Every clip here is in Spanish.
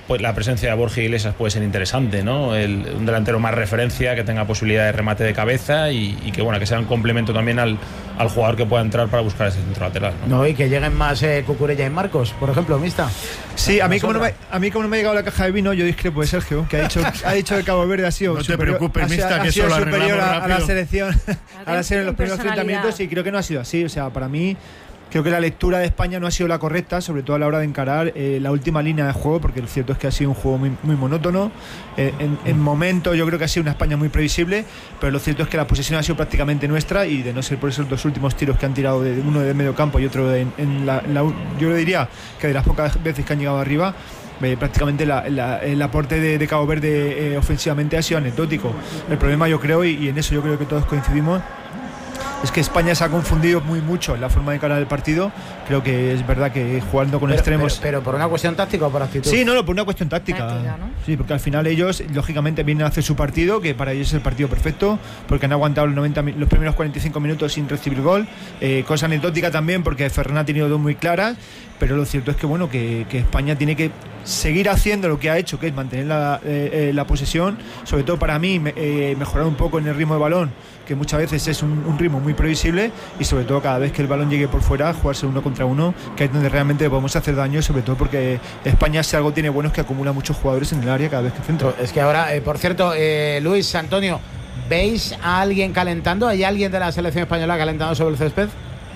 pues la presencia de Borja Iglesias puede ser interesante, ¿no? Un delantero más referencia, que tenga posibilidad de remate de cabeza y que, bueno, que sea un complemento también al jugador que pueda entrar para buscar ese centro lateral, ¿no? No, y que lleguen más Cucurella y Marcos, por ejemplo, Mista. Sí, a mí como no me ha llegado la caja de vino, yo discrepo de Sergio, que ha dicho que Cabo Verde ha sido no superior, te preocupes, Mista, que sido eso lo superior arreglamos a la rápido. selección en los primeros 30 minutos, y creo que no ha sido así. O sea, para mí creo que la lectura de España no ha sido la correcta, sobre todo a la hora de encarar la última línea de juego, porque lo cierto es que ha sido un juego muy, muy monótono. En momentos yo creo que ha sido una España muy previsible, pero lo cierto es que la posesión ha sido prácticamente nuestra, y de no ser por esos dos últimos tiros que han tirado, uno de medio campo y otro yo le diría que de las pocas veces que han llegado arriba, prácticamente el aporte de Cabo Verde ofensivamente ha sido anecdótico. El problema, yo creo, y en eso yo creo que todos coincidimos, es que España se ha confundido mucho en la forma de encarar el partido. Creo que es verdad que jugando con extremos... Pero por una cuestión táctica o por actitud. Sí, no, por una cuestión táctica, ¿no? Sí, porque al final ellos, lógicamente, vienen a hacer su partido, que para ellos es el partido perfecto, porque han aguantado los primeros 45 minutos sin recibir gol. Cosa anecdótica también, porque Ferran ha tenido dos muy claras, pero lo cierto es que, bueno, que España tiene que seguir haciendo lo que ha hecho, que es mantener la posesión, sobre todo para mí, mejorar un poco en el ritmo de balón, que muchas veces es un ritmo muy previsible, y sobre todo cada vez que el balón llegue por fuera, jugarse uno contra uno, que es donde realmente podemos hacer daño, sobre todo porque España, si algo tiene bueno, es que acumula muchos jugadores en el área cada vez que centra. Es que ahora, por cierto, Luis, Antonio, ¿veis a alguien calentando? ¿Hay alguien de la selección española calentando sobre el césped?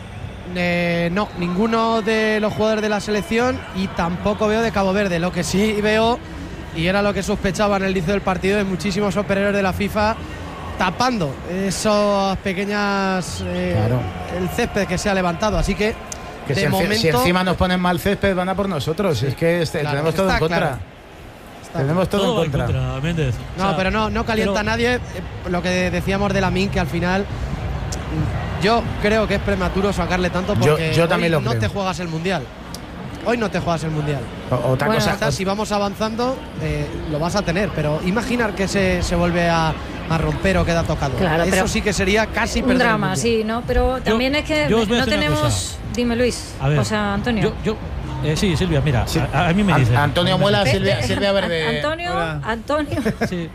No, ninguno de los jugadores de la selección, y tampoco veo de Cabo Verde. Lo que sí veo, y era lo que sospechaba en el inicio del partido, es muchísimos superhéroes de la FIFA tapando esas pequeñas claro, el césped que se ha levantado, así que de momento, si encima nos ponen mal césped, van a por nosotros. Es que claro, tenemos todo en contra. Claro. Tenemos todo en contra. Méndez. No, o sea, pero no calienta a nadie. Lo que decíamos de Lamine, que al final yo creo que es prematuro sacarle tanto, porque yo también hoy lo creo. te juegas el Mundial. Hoy no te juegas el Mundial. Otra cosa, si vamos avanzando, lo vas a tener, pero imaginar que se vuelve a romper o queda tocado. Claro, eso sí que sería casi un drama, sí, ¿no? Pero también es que no tenemos... Dime, Luis. A ver, o sea, Antonio. Sí, Silvia, mira, sí. A mí me dice. Antonio Muela, Silvia Verde. Antonio. Sí.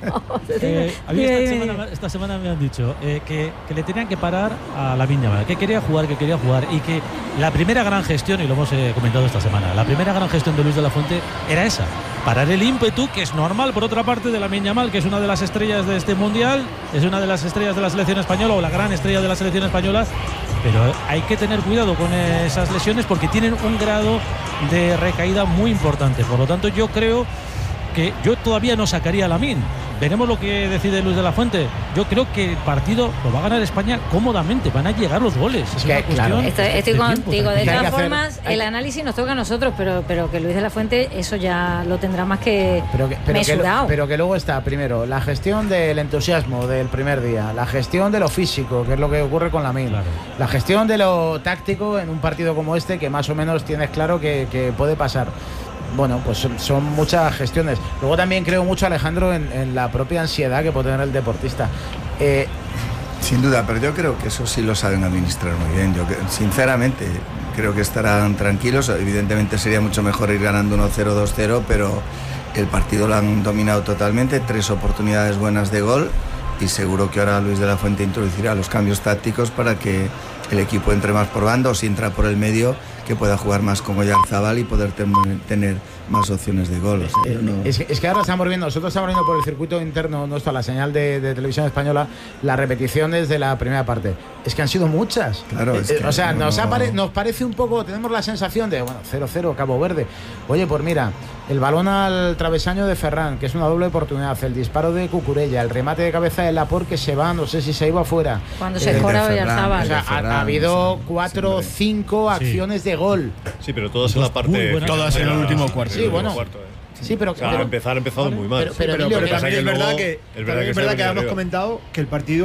Esta semana me han dicho que le tenían que parar a Lamine Yamal, que quería jugar, y que la primera gran gestión, y lo hemos comentado esta semana, la primera gran gestión de Luis de la Fuente era esa: parar el ímpetu, que es normal, por otra parte, de Lamine Yamal, que es una de las estrellas de este Mundial, es una de las estrellas de la selección española, o la gran estrella de la selección española. Pero hay que tener cuidado con esas lesiones, porque tienen un grado de recaída muy importante. Por lo tanto, yo creo que yo todavía no sacaría a Lamine. Veremos lo que decide Luis de la Fuente. Yo creo que el partido lo va a ganar España cómodamente. Van a llegar los goles. Es una cuestión. Estoy contigo. De todas formas, el análisis nos toca a nosotros, pero que Luis de la Fuente eso ya lo tendrá más que mesurado. Pero que luego está, primero, la gestión del entusiasmo del primer día, la gestión de lo físico, que es lo que ocurre con Lamine, claro, la gestión de lo táctico en un partido como este, que más o menos tienes claro que puede pasar. Bueno, pues son muchas gestiones. Luego también creo mucho, Alejandro, en la propia ansiedad que puede tener el deportista. Sin duda, pero yo creo que eso sí lo saben administrar muy bien. Yo sinceramente creo que estarán tranquilos. Evidentemente sería mucho mejor ir ganando 1-0, 2-0, pero el partido lo han dominado totalmente. 3 oportunidades buenas de gol, y seguro que ahora Luis de la Fuente introducirá los cambios tácticos para que el equipo entre más por banda, o si entra por el medio, que pueda jugar más como Oyarzabal y poder tener más opciones de gol. O sea, es que ahora nosotros estamos viendo por el circuito interno nuestro, la señal de televisión española, las repeticiones de la primera parte. Es que han sido muchas. Claro, o sea, nos parece un poco, tenemos la sensación de, 0-0, Cabo Verde. Oye, pues mira, el balón al travesaño de Ferran, que es una doble oportunidad, el disparo de Cucurella, el remate de cabeza de Laporte, que se va, no sé si se iba fuera. Cuando se fuera Oyarzabal. O sea, ha habido 4 o 5 acciones de gol. Sí, pero todas en la parte... Todas en el último cuarto. Sí, bueno. Sí, pero, o sea, ha empezado muy mal. Pero también es verdad que habíamos comentado que el partido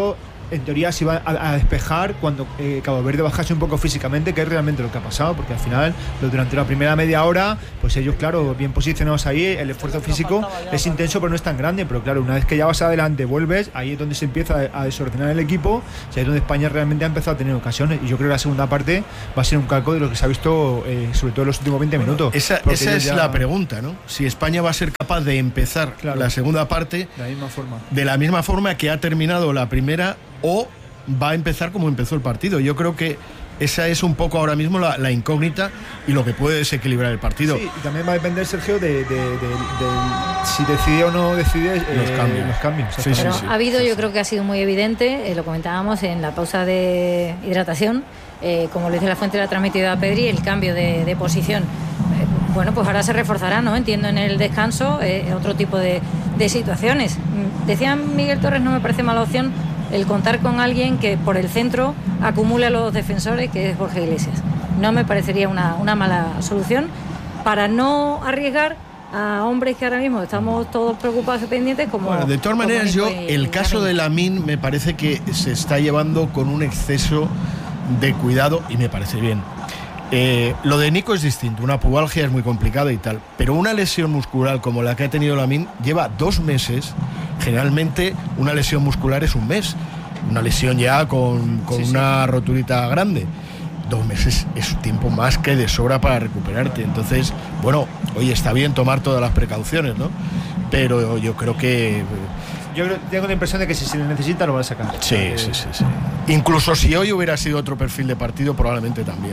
en teoría se iba a despejar cuando Cabo Verde bajase un poco físicamente, que es realmente lo que ha pasado, porque al final, durante la primera media hora, pues ellos, claro, bien posicionados ahí, el esfuerzo físico es intenso, pero no es tan grande, pero claro, una vez que ya vas adelante, vuelves, ahí es donde se empieza a desordenar el equipo, y ahí es donde España realmente ha empezado a tener ocasiones, y yo creo que la segunda parte va a ser un calco de lo que se ha visto, sobre todo en los últimos 20 minutos. Esa es la pregunta, ¿no? Si España va a ser capaz de empezar la segunda parte de la misma forma que ha terminado la primera, o va a empezar como empezó el partido. Yo creo que esa es un poco ahora mismo la incógnita y lo que puede desequilibrar el partido. Sí, y también va a depender, Sergio, de si decide o no decide los cambios. Sí, pero ha habido, yo creo que ha sido muy evidente, lo comentábamos en la pausa de hidratación, como Luis de la Fuente le ha transmitido a Pedri, el cambio de posición. Bueno, pues ahora se reforzará, ¿no? Entiendo en el descanso otro tipo de situaciones. Decía Miguel Torres, no me parece mala opción el contar con alguien que por el centro acumule a los defensores, que es Borja Iglesias. No me parecería una mala solución para no arriesgar a hombres que ahora mismo estamos todos preocupados y pendientes como... Bueno, de todas maneras, el caso de Lamine me parece que se está llevando con un exceso de cuidado y me parece bien. Lo de Nico es distinto, una pubalgia es muy complicada y tal, pero una lesión muscular como la que ha tenido Lamine lleva 2 meses. Generalmente una lesión muscular es un mes, una lesión ya con una roturita grande. 2 meses es un tiempo más que de sobra para recuperarte. Entonces, bueno, oye, está bien tomar todas las precauciones, ¿no? Pero yo creo que... Yo tengo la impresión de que si se le necesita lo van a sacar. Sí. Incluso si hoy hubiera sido otro perfil de partido, probablemente también.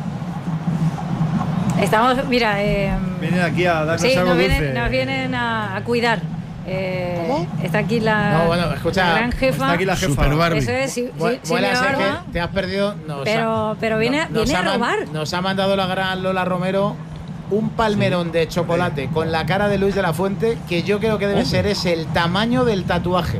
Estamos, mira... vienen aquí a darnos algo dulce. Nos vienen a cuidar. ¿Cómo? Está aquí la gran jefa. Está aquí la jefa. Super Barbie. Eso es, sí, te has perdido. Pero viene a robar. Nos ha mandado la gran Lola Romero un palmerón de chocolate con la cara de Luis de la Fuente, que yo creo que debe ser el tamaño del tatuaje.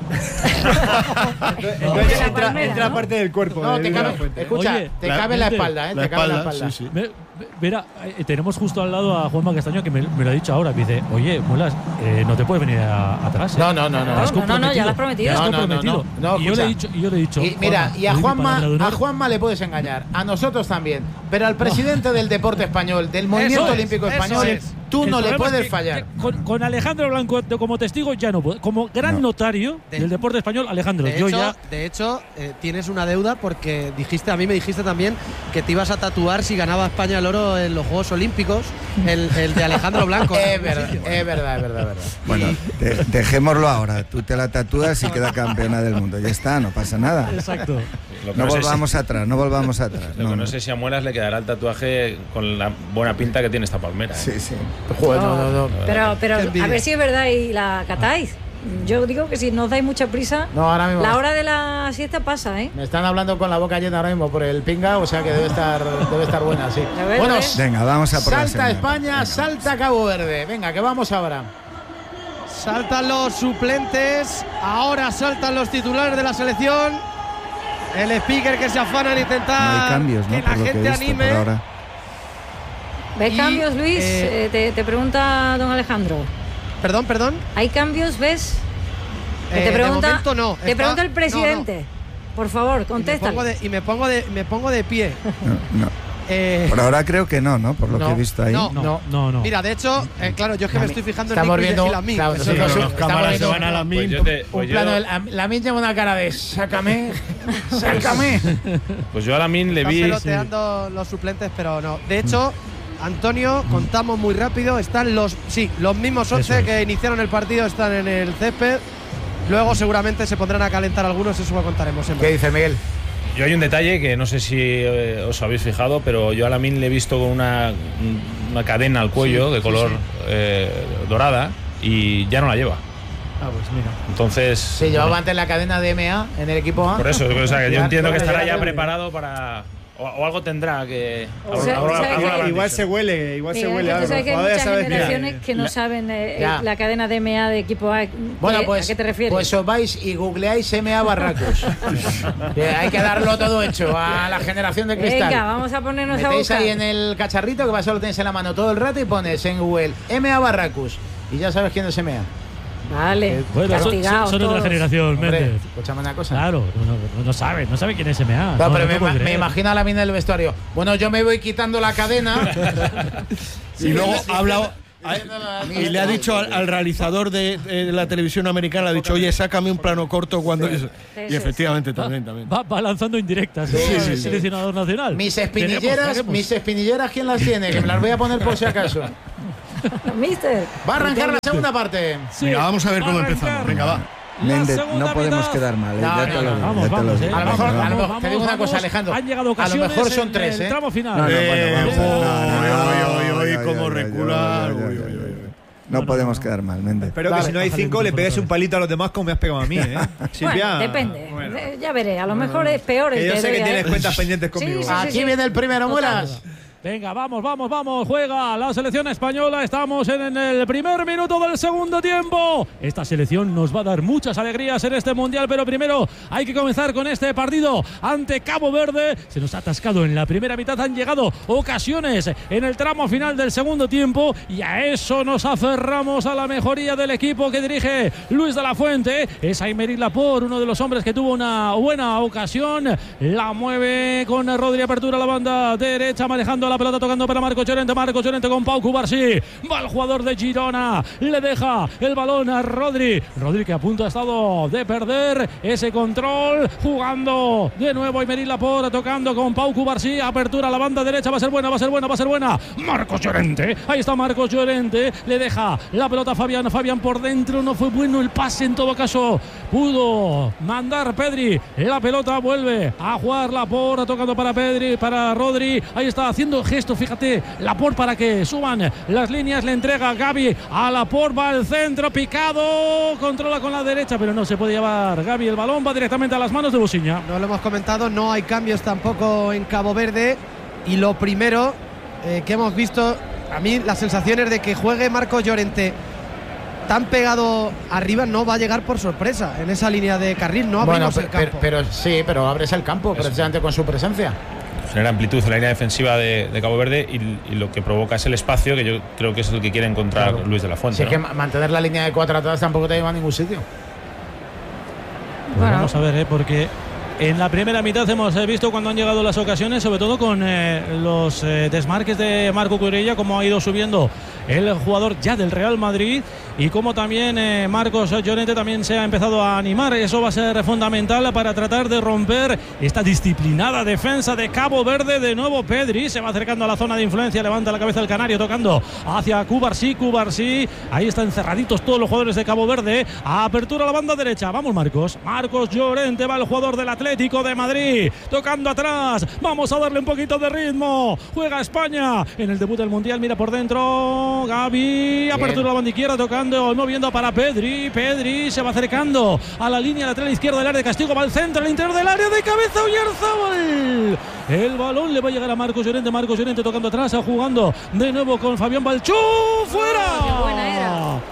Entonces entra parte del cuerpo. No, te cabe la espalda, te cabe la espalda. Sí. Mira, tenemos justo al lado a Juanma Castaño, que me lo ha dicho ahora. Me dice, oye, Muelas, no te puedes venir atrás. No, ya lo has prometido. No, y yo le he dicho. Y mira, y a Juanma le puedes engañar, a nosotros también, pero al presidente del deporte español, del movimiento olímpico español, tú no le puedes fallar. Con Alejandro Blanco como testigo ya no puedo. Como gran notario del deporte español, Alejandro, de hecho, tienes una deuda porque a mí me dijiste también que te ibas a tatuar si ganaba España el oro en los Juegos Olímpicos, el de Alejandro Blanco. Es verdad. Bueno, dejémoslo ahora. Tú te la tatúas y queda campeona del mundo. Ya está, no pasa nada. Exacto. No volvamos atrás. Lo que no sé si a Muelas le quedará el tatuaje con la buena pinta que tiene esta palmera. Sí. Joder, no. Pero a ver si es verdad y la catáis. Yo digo que si no os dais mucha prisa, ahora mismo la hora de la siesta pasa, ¿eh? Me están hablando con la boca llena ahora mismo por el pinga, o sea que debe estar buena, sí. Bueno, venga, vamos a por salta España, salta Cabo Verde. Venga, que vamos ahora. Saltan los suplentes, ahora saltan los titulares de la selección. El speaker que se afana en intentar no hay cambios, ¿no? que la gente anime. Por ahora. ¿Ves cambios, Luis? Te pregunta don Alejandro. Perdón. ¿Hay cambios, ves? Te pregunta, de momento no. Te pregunta el presidente. No. Por favor, contesta. Y me pongo de pie. No. Por ahora creo que no, Por lo que he visto ahí. No. Mira, de hecho, claro, yo es que me estoy fijando en Nico y Lamine. Claro, los cámaras se van a Lamine. Un plano de Lamine lleva una cara de sácame. Pues yo a Lamine le vi. Están peloteando los suplentes, pero no. De hecho, Antonio, contamos muy rápido. Están los mismos 11 que iniciaron el partido, están en el césped. Luego seguramente se pondrán a calentar algunos, eso lo contaremos. ¿Qué dice Miguel? Yo hay un detalle que no sé si os habéis fijado, pero yo a Lamine le he visto con una cadena al cuello de color dorada y ya no la lleva. Pues mira. Entonces. Sí, llevaba antes la cadena de MA en el equipo A. Por eso, o sea, que yo entiendo que estará ya preparado para. O algo tendrá que. Igual se huele algo. Sabes que hay muchas generaciones que no saben la cadena de MA de equipo A. Bueno, pues, ¿a qué te refieres? Pues os vais y googleáis MA Barracus. Hay que darlo todo hecho a la generación de cristal. Venga, vamos a ponernos a buscar. Metéis ahí en el cacharrito que solo tenéis en la mano todo el rato y pones en Google MA Barracus y ya sabes quién es MA. Vale, bueno, son de la generación, Méndez. Escúchame una cosa. Claro, no sabe quién es SMA. No, pero me imagino a la mina del vestuario. Bueno, yo me voy quitando la cadena. Y luego ha hablado. Y le ha dicho al realizador de la televisión americana, le ha dicho, oye, sácame un plano corto cuando eso. Y efectivamente también. Va lanzando indirectas. Sí. Seleccionador nacional. Mis espinilleras, ¿quién las tiene? Que me las voy a poner por si acaso. Mister. Va a arrancar la segunda parte. Sí. Venga, vamos a ver cómo empezamos. Venga, va. Méndez, no podemos quedar mal. Vamos, a lo mejor, te digo una cosa, Alejandro. Han llegado a lo mejor son 3, el tramo final. Cómo recular. No podemos quedar mal, Méndez. Espero que si no hay 5 le pegues un palito a los demás como me has pegado a mí, ¿eh? Silvia. Bueno, depende. Ya veré. A lo mejor es peor. Que yo sé que tienes cuentas pendientes conmigo. Aquí viene el primero, Muelas. Venga, vamos. Juega la selección española. Estamos en el primer minuto del segundo tiempo. Esta selección nos va a dar muchas alegrías en este mundial, pero primero hay que comenzar con este partido ante Cabo Verde. Se nos ha atascado en la primera mitad. Han llegado ocasiones en el tramo final del segundo tiempo y a eso nos aferramos, a la mejoría del equipo que dirige Luis de la Fuente. Es Aymeric Laporte, uno de los hombres que tuvo una buena ocasión. La mueve con Rodri, apertura a la banda derecha, manejando la pelota, tocando para Marcos Llorente con Pau Cubarsí. Va el jugador de Girona, le deja el balón a Rodri que a punto ha estado de perder ese control, jugando de nuevo Aymeric Laporte, tocando con Pau Cubarsí, apertura a la banda derecha, va a ser buena. Marcos Llorente, ahí está Marcos Llorente, le deja la pelota a Fabián por dentro, no fue bueno el pase, en todo caso pudo mandar Pedri, la pelota vuelve a jugar Laporte, tocando para Rodri, ahí está haciendo gesto, fíjate, Laporte para que suban las líneas, le entrega Gavi a Laporte, va al centro, picado, controla con la derecha, pero no se puede llevar Gavi el balón, va directamente a las manos de Bosiña. No lo hemos comentado, no hay cambios tampoco en Cabo Verde, y lo primero que hemos visto, a mí las sensaciones de que juegue Marcos Llorente tan pegado arriba no va a llegar por sorpresa en esa línea de carril, no abrimos el campo. Pero abres el campo precisamente con su presencia. Genera amplitud en la línea defensiva de Cabo Verde y lo que provoca es el espacio, que yo creo que es el que quiere encontrar Luis de la Fuente. Si es que mantener la línea de 4 atrás tampoco te lleva a ningún sitio. Pues vamos a ver, porque en la primera mitad hemos visto cuando han llegado las ocasiones, sobre todo con los desmarques de Marco Cucurella, cómo ha ido subiendo el jugador ya del Real Madrid y cómo también Marcos Llorente también se ha empezado a animar. Eso va a ser fundamental para tratar de romper esta disciplinada defensa de Cabo Verde. De nuevo Pedri se va acercando a la zona de influencia, levanta la cabeza el canario, tocando hacia Cubarsí, ahí están encerraditos todos los jugadores de Cabo Verde. Apertura a la banda derecha, vamos Marcos Llorente, va el jugador del Atlético de Madrid, tocando atrás, vamos a darle un poquito de ritmo, juega España en el debut del Mundial, mira por dentro Gavi, apertura a la banda izquierda, tocando, moviendo para Pedri se va acercando a la línea lateral izquierda del área de castigo, va al centro, al interior del área, de cabeza Oyarzabal, el balón le va a llegar a Marcos Llorente tocando atrás, jugando de nuevo con Fabián Balchú, fuera. ¡Qué buena era!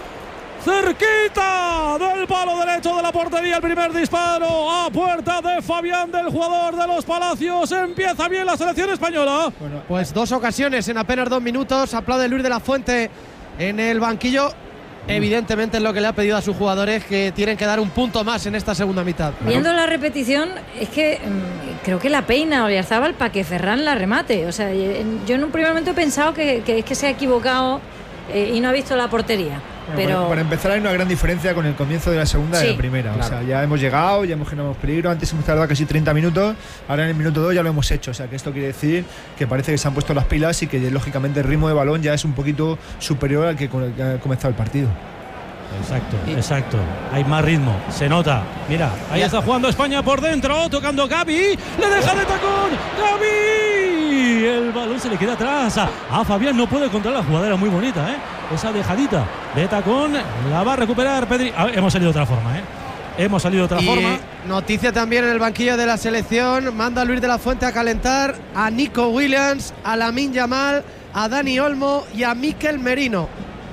Cerquita del palo derecho de la portería, el primer disparo a puerta de Fabián, del jugador de los Palacios. Empieza bien la selección española. Bueno, pues 2 ocasiones en apenas 2 minutos. Aplaude Luis de la Fuente en el banquillo. Evidentemente es lo que le ha pedido a sus jugadores, que tienen que dar un punto más en esta segunda mitad. Viendo la repetición, es que creo que la peina Oyarzabal para que Ferran la remate. O sea, yo en un primer momento he pensado que es que se ha equivocado y no ha visto la portería. Pero para empezar hay una gran diferencia con el comienzo de la segunda y de la primera. Claro. O sea, ya hemos llegado, ya hemos generado peligro. Antes hemos tardado casi 30 minutos, ahora en el minuto 2 ya lo hemos hecho. O sea, que esto quiere decir que parece que se han puesto las pilas y que lógicamente el ritmo de balón ya es un poquito superior al que ha comenzado el partido. Exacto. Hay más ritmo, se nota. Mira, ahí está jugando España por dentro, tocando Gavi, le deja de tacón, Gavi. El balón se le queda atrás a Fabián, no puede controlar la jugada, era muy bonita, esa dejadita de tacón, la va a recuperar Pedri. A ver, hemos salido de otra forma, Noticia también en el banquillo de la selección, manda a Luis de la Fuente a calentar a Nico Williams, a Lamine Yamal, a Dani Olmo y a Mikel Merino.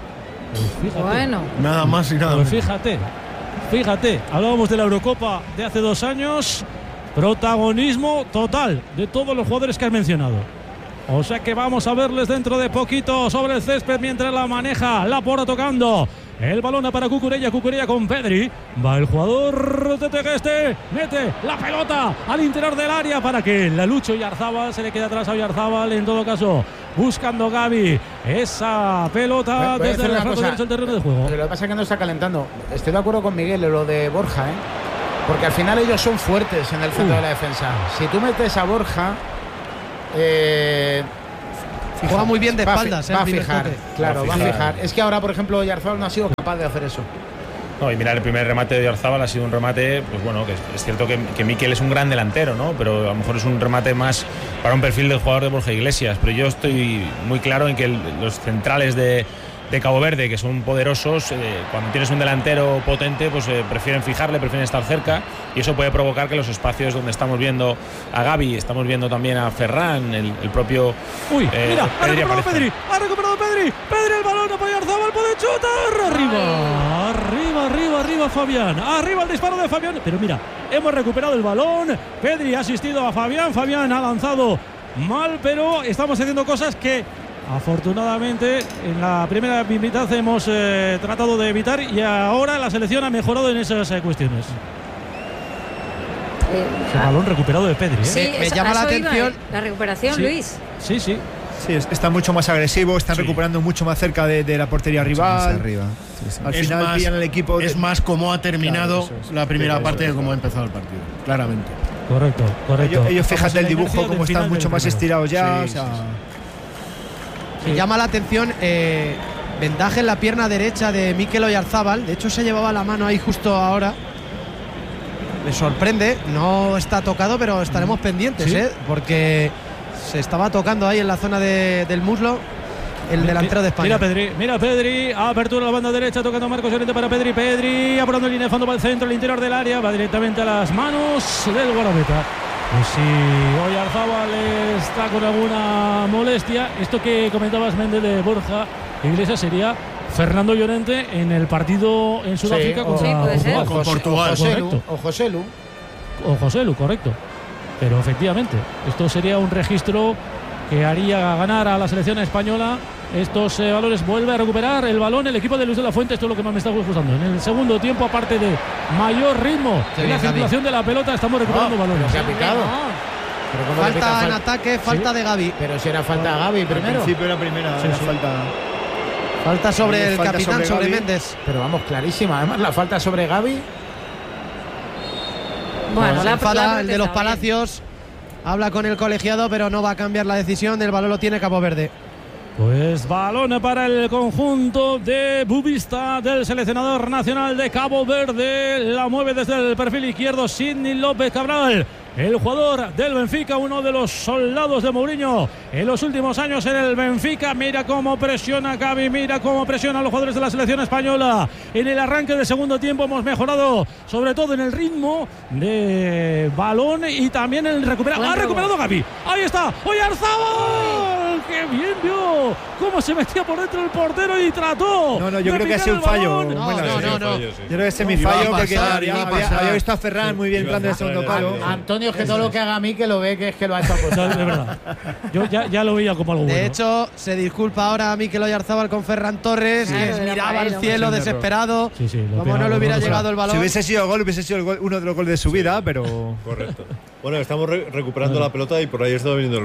Bueno, nada más y nada menos. Fíjate, hablábamos de la Eurocopa de hace 2 años, protagonismo total de todos los jugadores que has mencionado. O sea que vamos a verles dentro de poquito sobre el césped mientras la maneja Laporte, tocando El balón para Cucurella con Pedri. Va el jugador de Tegueste. Mete la pelota al interior del área para que la Lucho Oyarzábal se le quede atrás a Oyarzábal. En todo caso, buscando Gavi esa pelota desde el flanco derecho del terreno de juego. Pero lo que pasa es que no está calentando. Estoy de acuerdo con Miguel en lo de Borja, porque al final ellos son fuertes en el centro de la defensa. Si tú metes a Borja, juega muy bien de espaldas. Va a fijar, claro, va a fijar. Es que ahora, por ejemplo, Oyarzábal no ha sido capaz de hacer eso. No, y mirar, el primer remate de Oyarzábal ha sido un remate, pues bueno, que es cierto que Mikel es un gran delantero, ¿no? Pero a lo mejor es un remate más para un perfil del jugador de Borja Iglesias. Pero yo estoy muy claro en que los centrales de Cabo Verde, que son poderosos, cuando tienes un delantero potente, pues prefieren fijarle, prefieren estar cerca, y eso puede provocar que los espacios donde estamos viendo a Gavi, estamos viendo también a Ferran, el propio mira, ha recuperado Pedri, el balón a Oyarzábal, puede chutar, arriba Fabián, arriba el disparo de Fabián, pero mira, hemos recuperado el balón, Pedri ha asistido a Fabián ha lanzado mal, pero estamos haciendo cosas que afortunadamente en la primera mitad hemos tratado de evitar, y ahora la selección ha mejorado en esas cuestiones. El balón recuperado de Pedri. Sí, me llama la atención la recuperación, sí. Luis. Sí, está mucho más agresivo, están recuperando mucho más cerca de la portería rival. Al final pillan el equipo. Es más cómo ha terminado la primera parte de cómo ha empezado el partido, claramente. Correcto. Ellos fíjate el dibujo, cómo están mucho más estirados ya. Me llama la atención vendaje en la pierna derecha de Mikel Oyarzábal. De hecho, se llevaba la mano ahí justo ahora. Me sorprende, no está tocado, pero estaremos pendientes, porque se estaba tocando ahí en la zona del muslo el delantero de España. Mira Pedri, apertura a la banda derecha, tocando Marcos Llorente para Pedri, apurando línea de fondo para el centro, el interior del área, va directamente a las manos del guardameta. Pues si Oyarzábal está con alguna molestia, esto que comentabas, Méndez, de Borja Iglesias, sería Fernando Llorente en el partido en Sudáfrica contra Portugal. O Joselu, correcto. Pero efectivamente, esto sería un registro que haría ganar a la selección española estos valores. Vuelve a recuperar el balón el equipo de Luis de la Fuente. Esto es lo que más me está gustando. En el segundo tiempo, aparte de mayor ritmo en la circulación de la pelota, estamos recuperando balones. Se ha picado. Falta en ataque, falta de Gavi. Pero si era falta de Gavi primero. Al principio era primera, falta sobre el capitán, sobre Méndez. Pero vamos, clarísima. Además, la falta sobre Gavi. Bueno, la enfada el de los Palacios. Habla con el colegiado, pero no va a cambiar la decisión. El balón lo tiene Cabo Verde. Pues balón para el conjunto de Bubista del seleccionador nacional de Cabo Verde. La mueve desde el perfil izquierdo Sidney López Cabral, el jugador del Benfica, uno de los soldados de Mourinho en los últimos años en el Benfica. Mira cómo presiona Gavi, mira cómo presiona a los jugadores de la selección española. En el arranque del segundo tiempo hemos mejorado, sobre todo en el ritmo de balón y también en el recuperado. Ha recuperado Gavi. Ahí está, Oyarzábal. ¡Qué bien vio! Cómo se metía por dentro el portero y trató. No, yo creo que ha sido un fallo. No. Yo creo que es semifallo porque había visto a Ferran muy bien entrando en el segundo palo. Antonio, es que todo lo que haga a mí, que lo ve, que es que lo ha hecho a posar. De verdad. Yo ya lo veía como algo bueno. De hecho, se disculpa ahora Mikel Oyarzábal con Ferran Torres, que miraba al cielo desesperado. Como no le hubiera llegado el balón. Si hubiese sido gol, hubiese sido uno de los goles de su vida, pero. Correcto. Bueno, estamos recuperando la pelota y por ahí está viniendo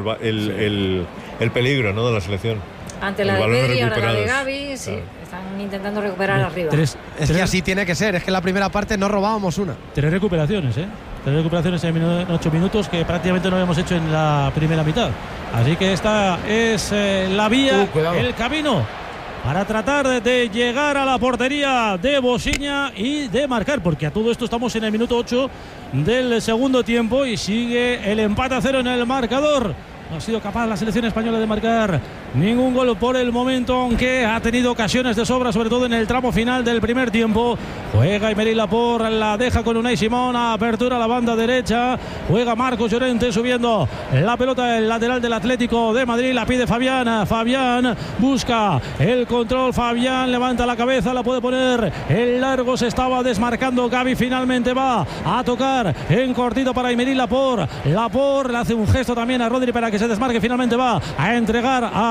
el peligro, ¿no?, de la selección. Ante la de Pedri, ahora la de Gavi, sí, están intentando recuperar arriba. Es que así tiene que ser, es que en la primera parte no robábamos una. 3 recuperaciones, 3 recuperaciones en 8 minutos que prácticamente no habíamos hecho en la primera mitad. Así que esta es la vía, el camino para tratar de llegar a la portería de Bosiña y de marcar, porque a todo esto estamos en el minuto 8 del segundo tiempo y sigue el empate a 0 en el marcador. No ha sido capaz la selección española de marcar ningún gol por el momento, aunque ha tenido ocasiones de sobra, sobre todo en el tramo final del primer tiempo. Juega Aymeric Laporte, la deja con Unai Simón, apertura a la banda derecha. Juega Marcos Llorente subiendo la pelota, el lateral del Atlético de Madrid, la pide Fabián. Fabián busca el control, Fabián levanta la cabeza, la puede poner en largo, se estaba desmarcando Gavi, finalmente va a tocar en cortito para Aymeric Laporte. Laporte le hace un gesto también a Rodri para que se desmarque, finalmente va a entregar a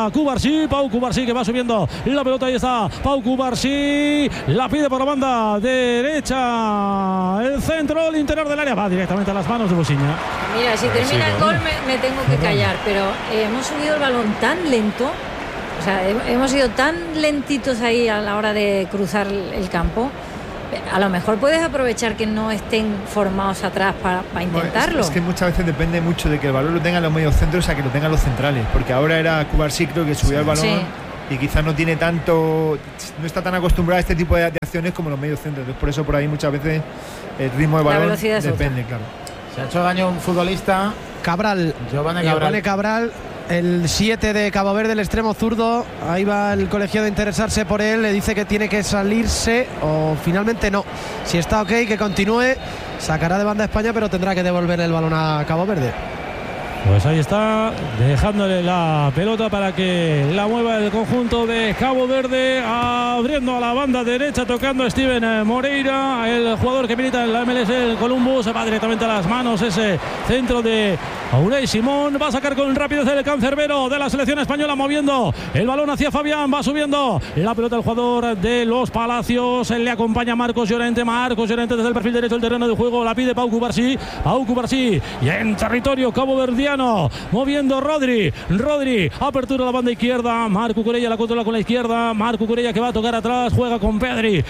para Cubarsí. Pau Cubarsí que va subiendo la pelota. Ahí está Pau Cubarsí. La pide por la banda derecha. El centro, el interior del área. Va directamente a las manos de Bosiña. Mira, si termina el gol me tengo que callar, pero hemos subido el balón tan lento. O sea, hemos ido tan lentitos ahí a la hora de cruzar el campo. A lo mejor puedes aprovechar que no estén formados atrás para intentarlo. Es que muchas veces depende mucho de que el balón lo tengan los medios centros a que lo tengan los centrales. Porque ahora era Cubarsí, creo que subía el balón y quizás no tiene tanto, no está tan acostumbrado a este tipo de acciones como los medios centros. Entonces por eso por ahí muchas veces el ritmo de balón depende, claro. Se ha hecho daño un futbolista, Giovanni Cabral. El 7 de Cabo Verde, el extremo zurdo. Ahí va el colegiado a interesarse por él. Le dice que tiene que salirse o finalmente no. Si está ok, que continúe. Sacará de banda a España, pero tendrá que devolver el balón a Cabo Verde. Pues ahí está, dejándole la pelota para que la mueva el conjunto de Cabo Verde, abriendo a la banda derecha, tocando a Steven Moreira, el jugador que milita en la MLS, el Columbus. Se va directamente a las manos ese centro de Unai Simón. Va a sacar con rapidez el cancerbero de la selección española, moviendo el balón hacia Fabián. Va subiendo la pelota el jugador de los Palacios. Le acompaña Marcos Llorente. Desde el perfil derecho del terreno de juego. La pide Pau Cubarsí. Y en territorio caboverdiano, moviendo Rodri, apertura a la banda izquierda. Marc Cucurella la controla con la izquierda. Marc Cucurella que va a tocar atrás, juega con Pedri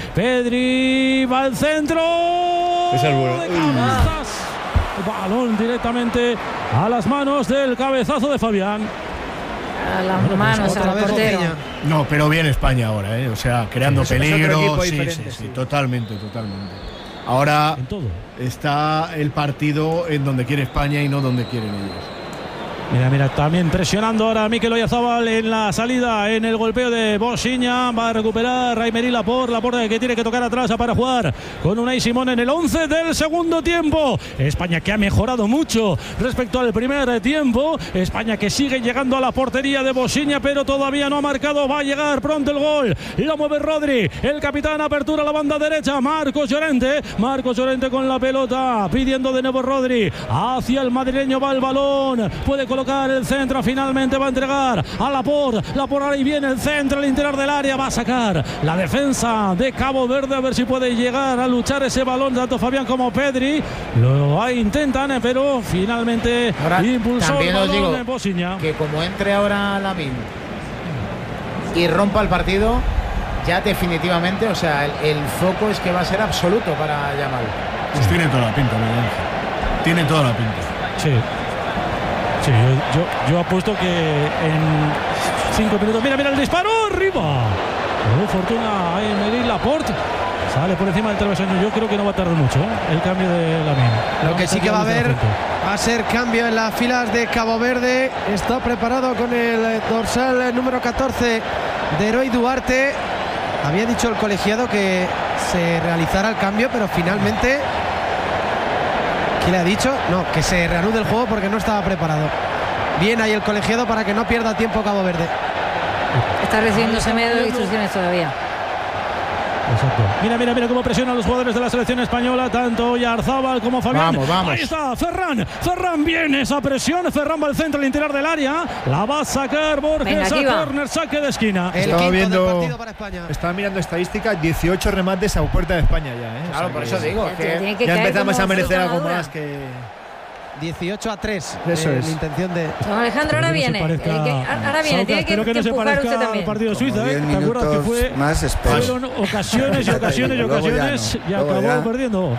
va al centro. Es el bueno. Balón directamente a las manos del cabezazo de Fabián. A las manos al portero. No, pero bien España ahora, o sea, creando peligro. Sí, totalmente. Ahora está el partido en donde quiere España y no donde quieren ellos. Mira, también presionando ahora a Mikel Oyarzabal en la salida, en el golpeo de Bosiña. Va a recuperar Aymeric Laporte que tiene que tocar atrás para jugar con Unai Simón en el 11 del segundo tiempo. España que ha mejorado mucho respecto al primer tiempo. España que sigue llegando a la portería de Bosiña, pero todavía no ha marcado. Va a llegar pronto el gol. Lo mueve Rodri, el capitán. Apertura a la banda derecha. Marcos Llorente con la pelota, pidiendo de nuevo Rodri. Hacia el madrileño va el balón. Puede colocar el centro, finalmente va a entregar a Laporte, ahí viene el centro, el interior del área, va a sacar la defensa de Cabo Verde, a ver si puede llegar a luchar ese balón, tanto Fabián como Pedri, lo intentan, pero finalmente impulsó el balón de Bosiña. Que como entre ahora Lamine y rompa el partido, ya definitivamente, o sea, el foco es que va a ser absoluto para Yamal. Pues tiene toda la pinta, tiene toda la pinta. Sí, yo apuesto que en 5 minutos. Mira el disparo arriba. Fortuna a Aymeric Laporte. Sale por encima del travesaño. Yo creo que no va a tardar mucho el cambio de Lamine. Lo que sí que va a haber va a ser cambio en las filas de Cabo Verde. Está preparado con el dorsal número 14 de Herói Duarte. Había dicho el colegiado que se realizara el cambio, pero finalmente, ¿qué le ha dicho? No, que se reanude el juego porque no estaba preparado. Bien ahí el colegiado para que no pierda tiempo Cabo Verde. Está recibiendo Semedo de instrucciones todavía. Exacto. Mira cómo presionan los jugadores de la selección española, tanto Oyarzabal como Fabián. Vamos. Ahí está Ferran viene esa presión. Ferran va al centro, al interior del área. La va a sacar Borges a córner, saque de esquina. Estaba mirando estadísticas, 18 remates a puerta de España ya. Claro, por eso digo que ya empezamos a merecer algo más que 18-3. Eso es. La intención de Don Alejandro ahora viene. Tiene que empujar usted también. El partido de Suiza, ¿te acuerdas que fue? Fueron ocasiones y acabó perdiendo.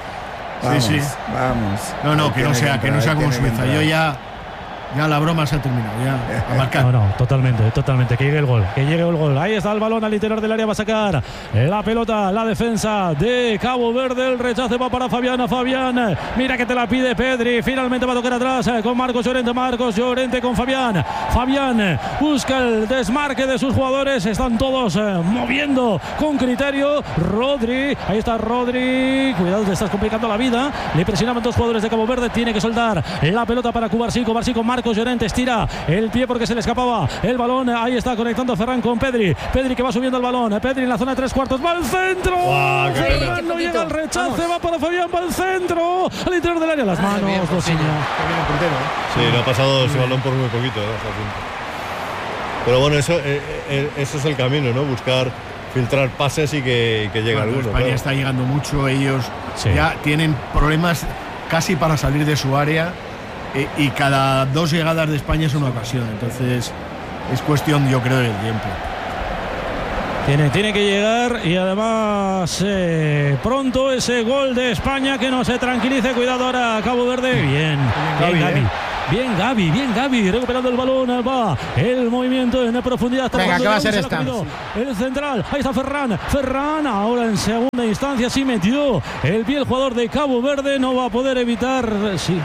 Vamos. No, que no sea como Suiza. Yo ya la broma se ha terminado, a marcar. No, totalmente. Que llegue el gol. Ahí está el balón al interior del área, va a sacar la pelota, la defensa de Cabo Verde. El rechace va para Fabián. Mira que te la pide Pedri. Finalmente va a tocar atrás con Marcos Llorente con Fabián. Fabián busca el desmarque de sus jugadores. Están todos moviendo con criterio. Rodri, ahí está Rodri. Cuidado, te estás complicando la vida. Le presionaban dos jugadores de Cabo Verde. Tiene que soltar la pelota para Cubarsí con Marcos Llorente, estira el pie porque se le escapaba el balón. Ahí está conectando Ferran con Pedri que va subiendo el balón. Pedri en la zona de 3/4, va al centro. Ferran no llega al rechace, va para Fabián, va al centro, al interior del área, las manos. Bosiña. Sí, no ha pasado ese balón por muy poquito. Pero bueno, eso es el camino, ¿no? Buscar filtrar pases y que llegue alguno. España está llegando mucho, ellos ya tienen problemas casi para salir de su área y cada 2 llegadas de España es una ocasión, entonces es cuestión, yo creo, del tiempo. Tiene que llegar y además pronto ese gol de España que no se tranquilice. Cuidado ahora Cabo Verde. Bien Gavi. Bien Gavi, recuperando el balón, va el movimiento en profundidad. Venga, ¿qué va a ser esta? El central, ahí está Ferran, ahora en segunda instancia sí metió el pie el jugador de Cabo Verde, no va a poder evitar, sí,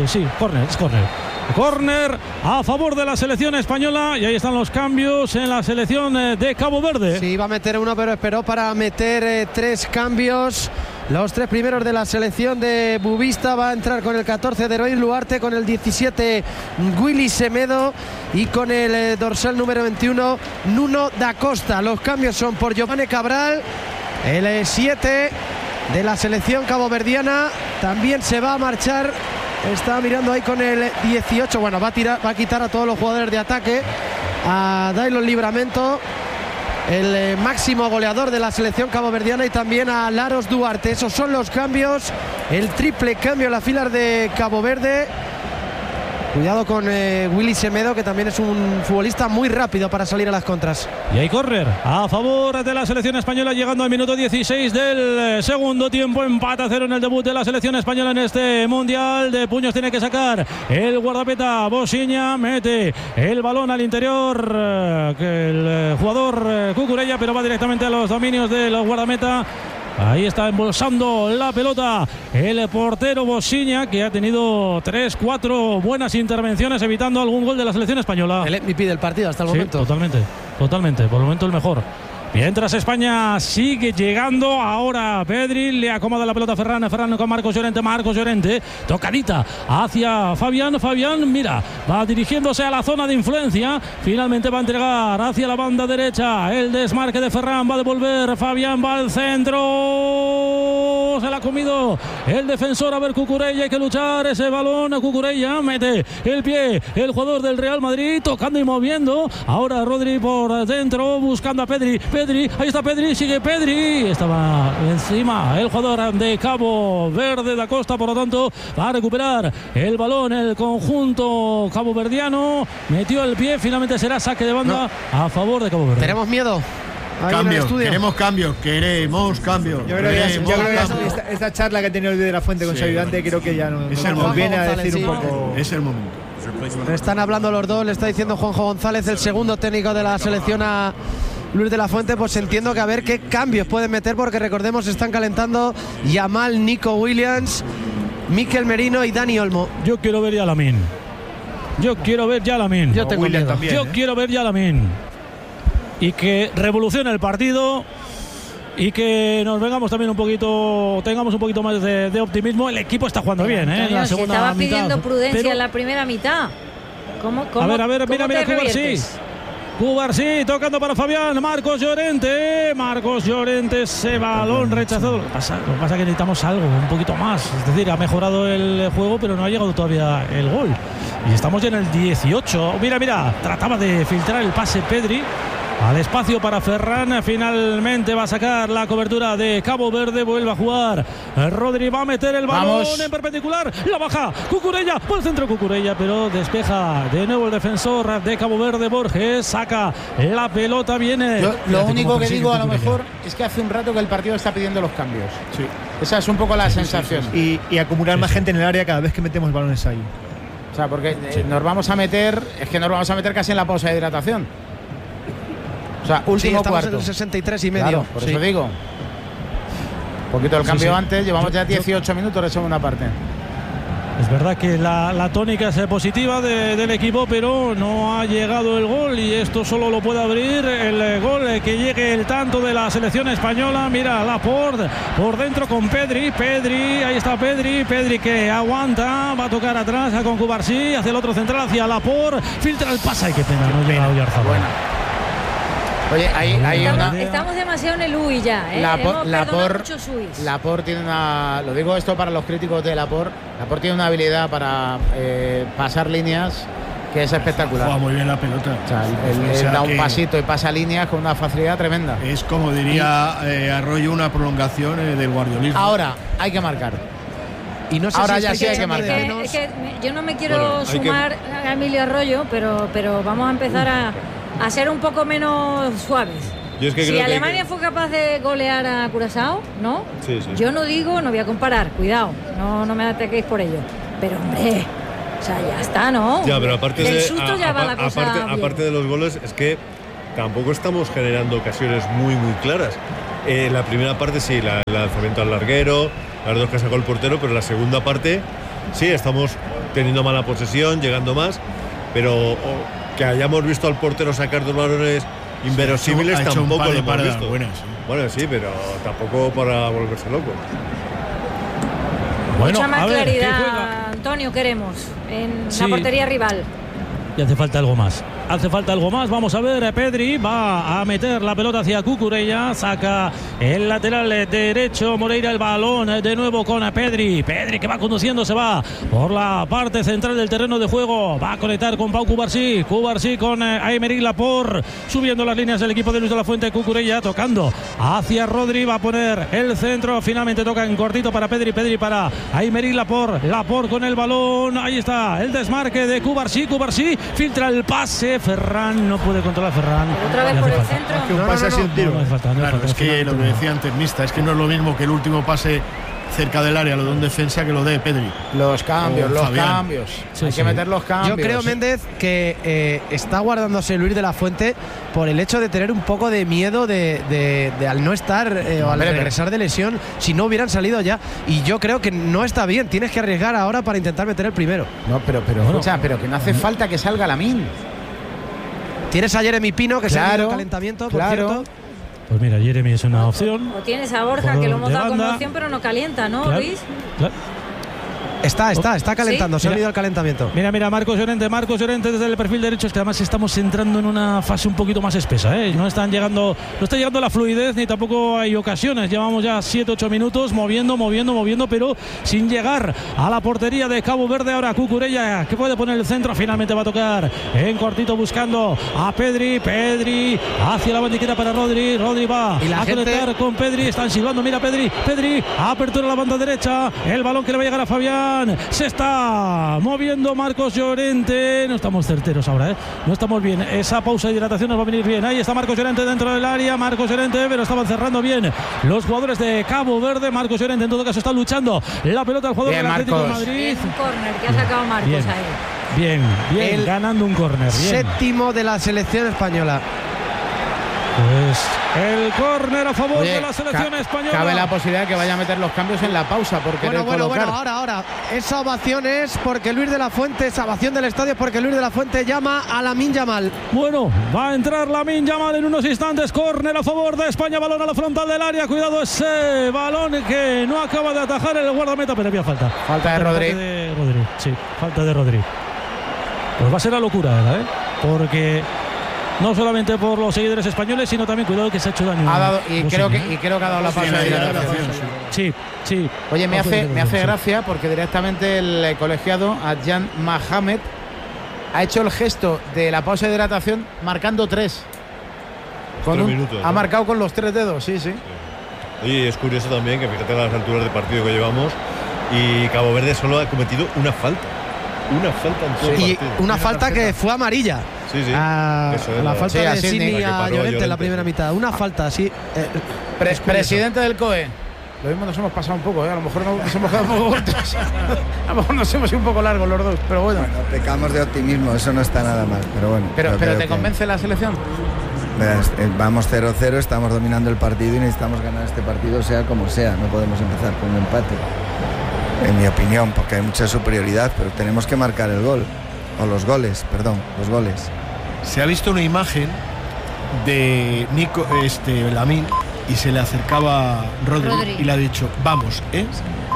córner a favor de la selección española y ahí están los cambios en la selección de Cabo Verde. Sí, iba a meter uno, pero esperó para meter 3 cambios. Los 3 primeros de la selección de Bubista. Va a entrar con el 14 de Eroy Luarte, con el 17 Willy Semedo y con el dorsal número 21 Nuno da Costa. Los cambios son por Giovanni Cabral, el 7 de la selección caboverdiana. También se va a marchar, está mirando ahí con el 18. Bueno, va a quitar a todos los jugadores de ataque. A Dailon Livramento, el máximo goleador de la selección caboverdiana, y también a Laros Duarte. Esos son los cambios, el triple cambio en las filas de Cabo Verde. Cuidado con Willy Semedo, que también es un futbolista muy rápido para salir a las contras. Y hay córner a favor de la selección española, llegando al minuto 16 del segundo tiempo. Empate a 0 en el debut de la selección española en este mundial. De puños tiene que sacar el guardameta Bosiña, mete el balón al interior, que el jugador Cucurella, pero va directamente a los dominios del guardameta. Ahí está embolsando la pelota el portero Bosiña, que ha tenido 3-4 buenas intervenciones, evitando algún gol de la selección española. El MVP del partido hasta el momento. Totalmente, por el momento el mejor. Mientras España sigue llegando, ahora Pedri le acomoda la pelota a Ferran con Marcos Llorente, tocadita hacia Fabián, mira, va dirigiéndose a la zona de influencia, finalmente va a entregar hacia la banda derecha, el desmarque de Ferran, va a devolver Fabián, va al centro, se la ha comido el defensor, a ver Cucurella, hay que luchar ese balón, Cucurella mete el pie, el jugador del Real Madrid, tocando y moviendo, ahora Rodri por dentro, buscando a Pedri, ahí está Pedri, sigue Pedri, estaba encima el jugador de Cabo Verde da Costa, por lo tanto va a recuperar el balón el conjunto caboverdiano, metió el pie, finalmente será saque de banda a favor de Cabo Verde. Tenemos miedo. Queremos cambios. Yo creo que esta charla que ha tenido el de la Fuente con su ayudante, creo que ya no viene a decir un poco. Es el momento. Están hablando los dos, le está diciendo Juanjo González, el segundo técnico de la selección, a Luis de la Fuente, pues entiendo que a ver qué cambios pueden meter, porque recordemos, están calentando Yamal, Nico Williams, Mikel Merino y Dani Olmo. Yo quiero ver ya a Lamin. Yo quiero ver ya a Lamin. Yo tengo miedo. También, Yo quiero ver ya a Lamin. Y que revolucione el partido y que nos vengamos también tengamos un poquito más de optimismo. El equipo está jugando bien, ¿eh? En la segunda se estaba mitad, pidiendo prudencia en la primera mitad. ¿Cómo a ver, mira Cubarsí tocando para Fabián, Marcos Llorente, ese balón rechazado. Lo que pasa es que necesitamos algo, un poquito más, es decir, ha mejorado el juego, pero no ha llegado todavía el gol. Y estamos ya en el 18. Mira, trataba de filtrar el pase Pedri al espacio para Ferran, finalmente va a sacar la cobertura de Cabo Verde, vuelve a jugar Rodri, va a meter el balón en perpendicular, la baja Cucurella, por el centro Cucurella, pero despeja de nuevo el defensor de Cabo Verde, Borges, saca la pelota, viene. Lo único que digo a lo mejor es que hace un rato que el partido está pidiendo los cambios. Sí. Esa es un poco la sensación. Y acumular más gente en el área cada vez que metemos balones ahí. O sea, porque nos vamos a meter casi en la pausa de hidratación. O sea, último cuarto. En el 63 y medio. Claro, por eso digo. Un poquito el cambio antes, llevamos ya 18 minutos de segunda parte. Es verdad que la tónica es positiva del equipo, pero no ha llegado el gol y esto solo lo puede abrir el gol, que llegue el tanto de la selección española. Mira, Laporte por dentro con Pedri, ahí está Pedri que aguanta, va a tocar atrás con Cubarsí, hacia el otro central, hacia Laporte, filtra el pase, qué pena, no llega Oyarzabal. Oye, estamos demasiado en el UI ya, ¿eh? Laporte tiene una... Lo digo esto para los críticos de Laporte tiene una habilidad para pasar líneas que es espectacular. Juega muy bien la pelota. O sea, él da un pasito y pasa líneas con una facilidad tremenda. Es como diría Arroyo, una prolongación del guardiolismo. Ahora hay que marcar. Y no sé ahora si ya sí hay que marcar. Es que yo no me quiero sumar a Emilio Arroyo, pero vamos a empezar a ser un poco menos suaves. Yo es que si Alemania fue capaz de golear a Curazao, ¿no? Sí, sí. Yo no voy a comparar, cuidado, no me ataquéis por ello. Pero hombre, o sea, ya está, ¿no? Ya, pero aparte del susto ya va la cosa aparte de los goles, es que tampoco estamos generando ocasiones muy, muy claras. La primera parte sí, el lanzamiento al larguero, las dos que sacó el portero, pero la segunda parte sí, estamos teniendo mala posesión, llegando más, pero que hayamos visto al portero sacar dos balones inverosímiles tampoco lo hemos visto. Bueno, sí, pero tampoco para volverse loco. Mucha más claridad, Antonio, queremos en la portería rival. Y hace falta algo más. Vamos a ver, Pedri va a meter la pelota hacia Cucurella, saca el lateral derecho, Moreira el balón de nuevo con Pedri que va conduciendo, se va por la parte central del terreno de juego, va a conectar con Pau Cubarsí con Aymeric Laporte, subiendo las líneas del equipo de Luis de la Fuente. Cucurella tocando hacia Rodri, va a poner el centro, finalmente toca en cortito para Pedri para Aymeric Laporte con el balón, ahí está el desmarque de Cubarsí, filtra el pase, Ferran no puede controlar Ferran. Otra vez por el centro. Es que un pase ha sido un tiro. Claro, es que lo que decía antes Mista, es que no es lo mismo que el último pase cerca del área, lo de un defensa, que lo de Pedri. Los cambios. Hay que meter los cambios. Yo creo, Méndez, que está guardándose Luis de la Fuente por el hecho de tener un poco de miedo de al no estar o al regresar de lesión, si no hubieran salido ya. Y yo creo que no está bien. Tienes que arriesgar ahora para intentar meter el primero. No, pero escucha, pero que no hace falta que salga Lamine. Tienes a Jeremy Pino, que se ha ido al calentamiento, por cierto. Pues mira, Jeremy es una opción. O tienes a Borja, que lo hemos dado como opción, pero no calienta, ¿no, Luis? Claro. Está calentando, se ha ido al calentamiento. Mira, Marcos Llorente desde el perfil derecho. Es que además estamos entrando en una fase un poquito más espesa, ¿eh? No está llegando la fluidez, ni tampoco hay ocasiones. Llevamos ya 7-8 minutos moviendo, pero sin llegar a la portería de Cabo Verde. Ahora Cucurella, que puede poner el centro, finalmente va a tocar en cortito buscando a Pedri hacia la bandiquera para Rodri va a conectar con Pedri, están silbando, mira Pedri, apertura a la banda derecha, el balón que le va a llegar a Fabián. Se está moviendo Marcos Llorente. No estamos certeros ahora, ¿eh? No estamos bien. Esa pausa de hidratación nos va a venir bien. Ahí está Marcos Llorente dentro del área. Pero estaban cerrando bien los jugadores de Cabo Verde. Marcos Llorente en todo caso está luchando la pelota al jugador del Atlético de Madrid. Un córner que ha sacado Marcos ahí. Bien, ganando un córner. Séptimo de la selección española. Pues el córner a favor de la selección española. Cabe la posibilidad de que vaya a meter los cambios en la pausa. Bueno, ahora. Esa ovación es porque Luis de la Fuente, esa ovación del estadio es porque Luis de la Fuente llama a Lamine Yamal. Bueno, va a entrar Lamine Yamal en unos instantes. Córner a favor de España, balón a la frontal del área. Cuidado ese balón que no acaba de atajar el guardameta, pero había falta. Falta de Rodri. Sí, falta de Rodri. Pues va a ser la locura, ¿verdad? Porque no solamente por los seguidores españoles, sino también cuidado que se ha hecho daño. Creo que ha dado la pausa de hidratación. Sí. Oye, me hace gracia porque directamente el colegiado Adjan Mohamed ha hecho el gesto de la pausa de hidratación marcando 3. Ha marcado con los 3 dedos, sí. Y es curioso también que fíjate las alturas de partido que llevamos y Cabo Verde solo ha cometido una falta. Una falta en todo el partido. Una falta que fue amarilla. Sí. La falta de Sidney a Llorente en la primera mitad. Una falta, sí. Presidente del COE. Lo mismo nos hemos pasado un poco, ¿eh? A lo mejor nos hemos quedado un poco cortos. A lo mejor nos hemos ido un poco largos los dos, pero bueno. Pecamos de optimismo, eso no está nada mal, pero bueno. Pero ¿te convence la selección? Verás, vamos 0-0, estamos dominando el partido y necesitamos ganar este partido sea como sea. No podemos empezar con un empate, en mi opinión, porque hay mucha superioridad, pero tenemos que marcar el gol. O los goles. Se ha visto una imagen de Lamine y se le acercaba Rodri y le ha dicho, vamos, ¿eh?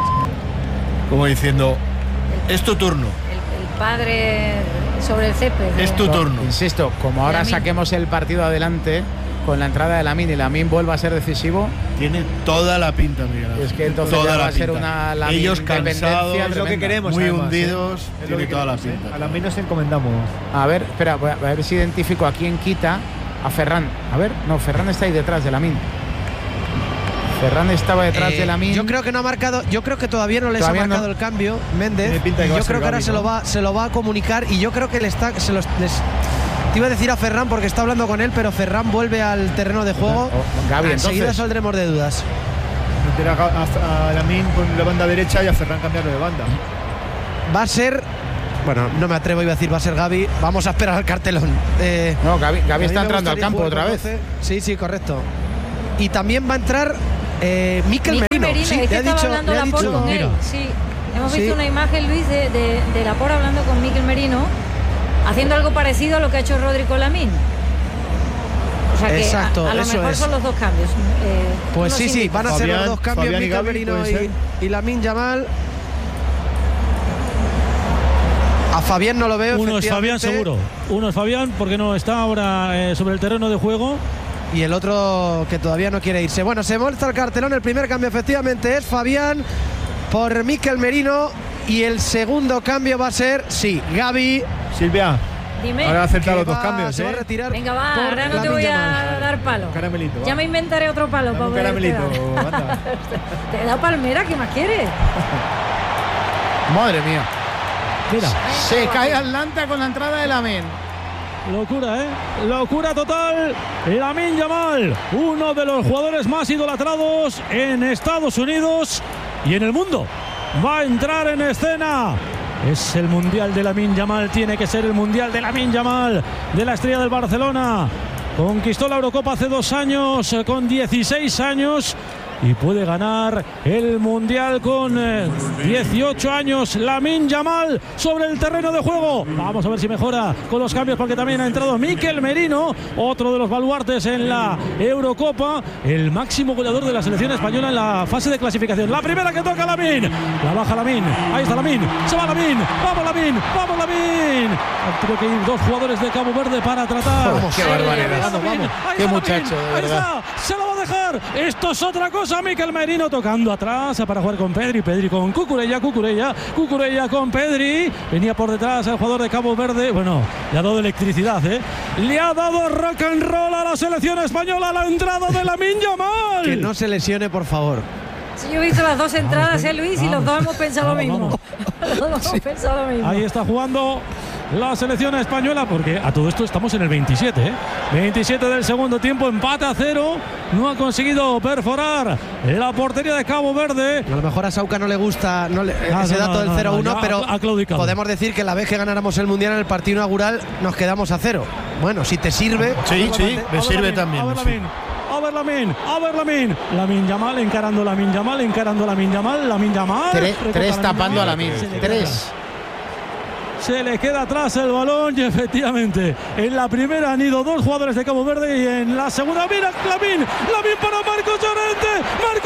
Como diciendo, es tu turno. El padre sobre el césped. Es tu turno. Insisto, como ahora saquemos el partido adelante, con la entrada de Lamine y Lamine vuelva a ser decisivo, tiene toda la pinta, Miguel. Es que entonces toda va la a ser pinta. una Lamine ellos cansados, es lo que queremos, muy además, hundidos, es lo tiene que toda la queremos, pinta. A Lamine nos encomendamos. A ver, espera, voy a ver si identifico a quién quita. A Ferran. A ver, no, Ferran está ahí detrás de Lamine. Ferran estaba detrás de Lamine. Yo creo que no ha marcado, yo creo que todavía no les ha marcado el cambio Méndez. Y yo creo que ahora se lo va a comunicar y yo creo que te iba a decir a Ferran porque está hablando con él, pero Ferran vuelve al terreno de juego. Gaby, enseguida saldremos de dudas. Meter a Lamine con la banda derecha y a Ferran cambiarlo de banda. Va a ser, bueno, no me atrevo, iba a decir va a ser Gaby. Vamos a esperar al cartelón. No, Gaby está entrando al campo otra vez. Sí, correcto. Y también va a entrar Mikel Merino. Sí, es que estaba hablando Laporte con él. Sí, hemos visto una imagen, Luis, de Laporte hablando con Mikel Merino, haciendo algo parecido a lo que ha hecho Rodri con Lamine. O sea que exacto, a lo mejor son los dos cambios. Pues sí, van a ser los dos cambios, Mikel Merino y Lamine Yamal. A Fabián no lo veo. Uno es Fabián seguro. Uno es Fabián porque no está ahora sobre el terreno de juego. Y el otro que todavía no quiere irse. Bueno, se muestra el cartelón. El primer cambio efectivamente es Fabián por Mikel Merino. Y el segundo cambio va a ser, Gaby. Silvia. Dime. Ahora ha acertado los dos cambios. Se va a retirar. Venga, va, ahora no te voy a dar palo. Caramelito. Ya me inventaré otro palo para poder. Caramelito. Te he dado palmera, ¿qué más quieres? Madre mía. Mira. Se cae Atlanta con la entrada de Lamine. Locura, locura total. Lamine Yamal, uno de los jugadores más idolatrados en Estados Unidos y en el mundo, va a entrar en escena. Es el mundial de Lamine Yamal, tiene que ser el mundial de Lamine Yamal, de la estrella del Barcelona. Conquistó la Eurocopa hace 2 años con 16 años. Y puede ganar el Mundial con 18 años. Lamine Yamal sobre el terreno de juego. Vamos a ver si mejora con los cambios porque también ha entrado Mikel Merino, otro de los baluartes en la Eurocopa, el máximo goleador de la selección española en la fase de clasificación. La primera que toca Lamine. La baja Lamine. Ahí está Lamine. Se va Lamine. Vamos Lamine. Vamos Lamine. Creo que hay 2 jugadores de Cabo Verde para tratar. Qué barbaridad. Vamos. Qué muchacho, de verdad. Se lo va a dejar. Esto es otra cosa. Mikel Merino tocando atrás para jugar con Pedri con Cucurella con Pedri, venía por detrás el jugador de Cabo Verde, bueno, le ha dado electricidad, le ha dado rock and roll a la selección española la entrada de Lamine Yamal. Que no se lesione, por favor. Sí, yo he visto las 2 entradas, Luis, y los dos hemos pensado lo mismo. Los dos hemos pensado lo mismo. Ahí está jugando la selección española, porque a todo esto estamos en el 27, 27 del segundo tiempo, empate a 0, no ha conseguido perforar la portería de Cabo Verde. A lo mejor a Sauca no le gusta ese dato del 0-1, pero podemos decir que la vez que ganáramos el Mundial en el partido inaugural nos quedamos a 0. Bueno, si te sirve. Sí, me sirve también. A ver Lamine. Lamine Yamal encarando Lamine Yamal. 3 tapando a Lamine. 3. Se le queda atrás el balón y efectivamente en la primera han ido 2 jugadores de Cabo Verde y en la segunda mira Lamine para Marcos Llorente.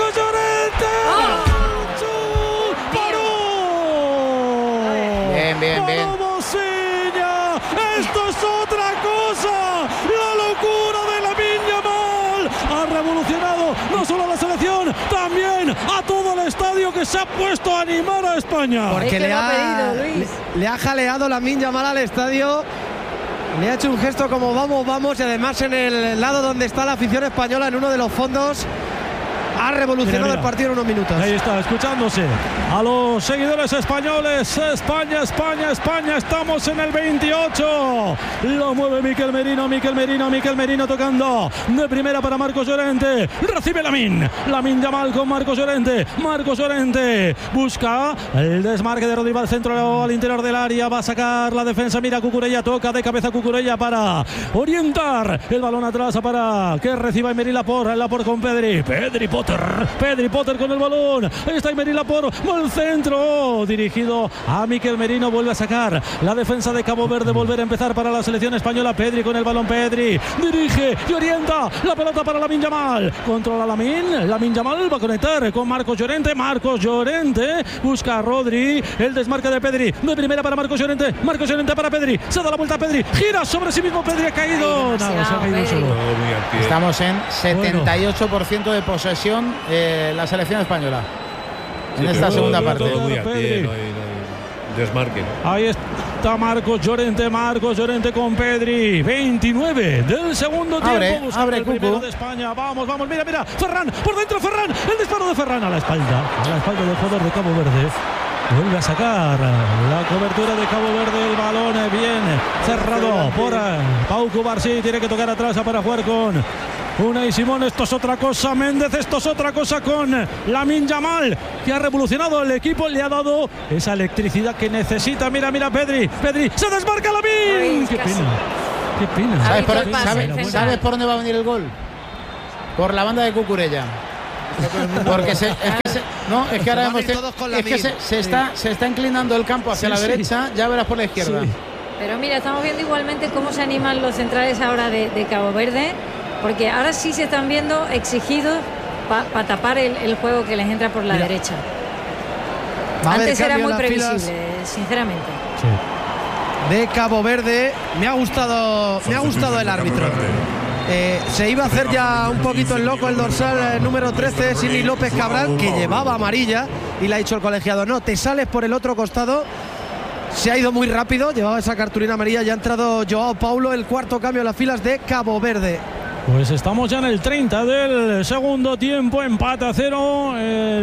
¡Paró! Bien. Mosiña. Esto es otra cosa. La locura de Lamine Yamal ha revolucionado no solo a la selección, también a todo el estadio que se ha puesto a animar a España. Porque le ha jaleado Lamine Yamal al estadio. Le ha hecho un gesto como vamos y además en el lado donde está la afición española, en uno de los fondos, ha revolucionado el partido en unos minutos. Ahí está, escuchándose a los seguidores españoles. España, estamos en el 28. Lo mueve Mikel Merino tocando de primera para Marcos Llorente. Recibe Lamine Yamal con Marcos Llorente. Busca el desmarque de Rodri al centro, al interior del área. Va a sacar la defensa. Mira Cucurella, toca de cabeza Cucurella para orientar el balón atrás para que reciba Emery Laporte con Pedri. Potter con el balón. Ahí está Emery Laporte. Mal centro. Dirigido a Mikel Merino. Vuelve a sacar la defensa de Cabo Verde. Volver a empezar para la selección española. Pedri con el balón. Pedri dirige y orienta la pelota para Lamine Yamal. Controla Lamine Yamal va a conectar con Marcos Llorente. Busca a Rodri. El desmarque de Pedri. De primera para Marcos Llorente. Marcos Llorente para Pedri. Se da la vuelta a Pedri. Gira sobre sí mismo. Pedri ha caído. Se ha caído solo. Estamos en 78% de posesión la selección española. En esta segunda parte. Muy a pie, no hay desmarque. Ahí está Marcos Llorente con Pedri. 29 del segundo tiempo. Abre el primero de España. Vamos, mira. Ferran, por dentro Ferran. El disparo de Ferran a la espalda del jugador de Cabo Verde. Vuelve a sacar la cobertura de Cabo Verde. El balón bien cerrado por Pau Cubarsí. Tiene que tocar atrás para jugar con Unai Simón. Esto es otra cosa, Méndez. Esto es otra cosa con Lamine Yamal, que ha revolucionado el equipo. Le ha dado esa electricidad que necesita. Mira, Pedri. Se desmarca Lamine. Qué pena. ¿Sabes por dónde va a venir el gol? Por la banda de Cucurella. Porque se está inclinando el campo hacia la derecha. Ya verás por la izquierda. Pero mira, estamos viendo igualmente cómo se animan los centrales ahora de Cabo Verde, porque ahora sí se están viendo exigidos para tapar el juego que les entra por la derecha. Antes era muy previsible, sinceramente. De Cabo Verde, me ha gustado el árbitro. Se iba a hacer ya un poquito el loco el dorsal número 13, Sini López Cabral, que llevaba amarilla, y le ha dicho el colegiado: no, te sales por el otro costado. Se ha ido muy rápido, llevaba esa cartulina amarilla. Ya ha entrado Joao Paulo, el cuarto cambio en las filas de Cabo Verde. Pues estamos ya en el 30 del segundo tiempo, empate a 0.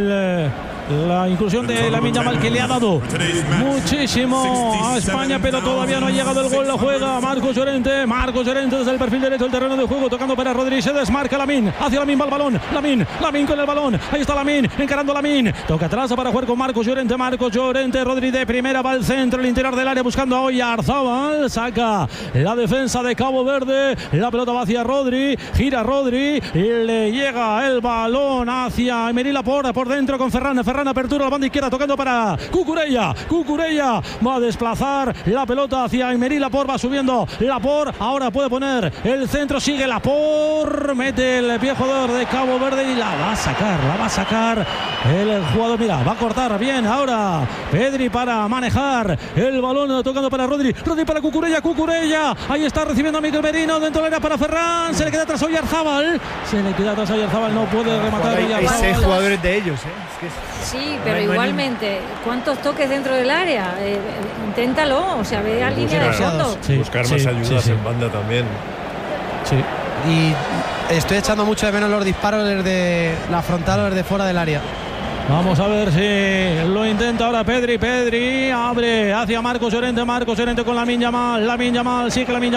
La inclusión de Lamine Yamal, que le ha dado muchísimo a España, pero todavía no ha llegado el gol. La juega Marcos Llorente desde el perfil derecho del terreno de juego, tocando para Rodri. Se desmarca Lamine, hacia Lamine va el balón. Lamine con el balón. Ahí está Lamine, encarando Lamine. Toca atrás para jugar con Marcos Llorente. Rodri de primera va al centro, el interior del área, buscando a Oyarzábal. Saca la defensa de Cabo Verde. La pelota va hacia Rodri. Gira Rodri y le llega el balón hacia Emery Laporte por dentro con Ferran, apertura a la banda izquierda, tocando para Cucurella va a desplazar la pelota hacia Emery Laporte, va subiendo Laporte, ahora puede poner el centro, sigue Laporte, mete el pie jugador de Cabo Verde y la va a sacar el jugador. Mira, va a cortar bien ahora Pedri para manejar el balón, tocando para Rodri para Cucurella, ahí está recibiendo a Mikel Merino, dentro del área para Ferran, se le queda atrás a Oyarzábal, no puede rematar. Hay 6 jugadores de ellos, Sí, pero igualmente, ¿cuántos toques dentro del área? Inténtalo, o sea, ve a línea de fondo. Buscar más ayudas en banda también. Sí. Y estoy echando mucho de menos los disparos desde la frontal o desde fuera del área. Vamos a ver si lo intenta ahora Pedri abre hacia Marcos Llorente con Lamine Yamal, sigue Lamine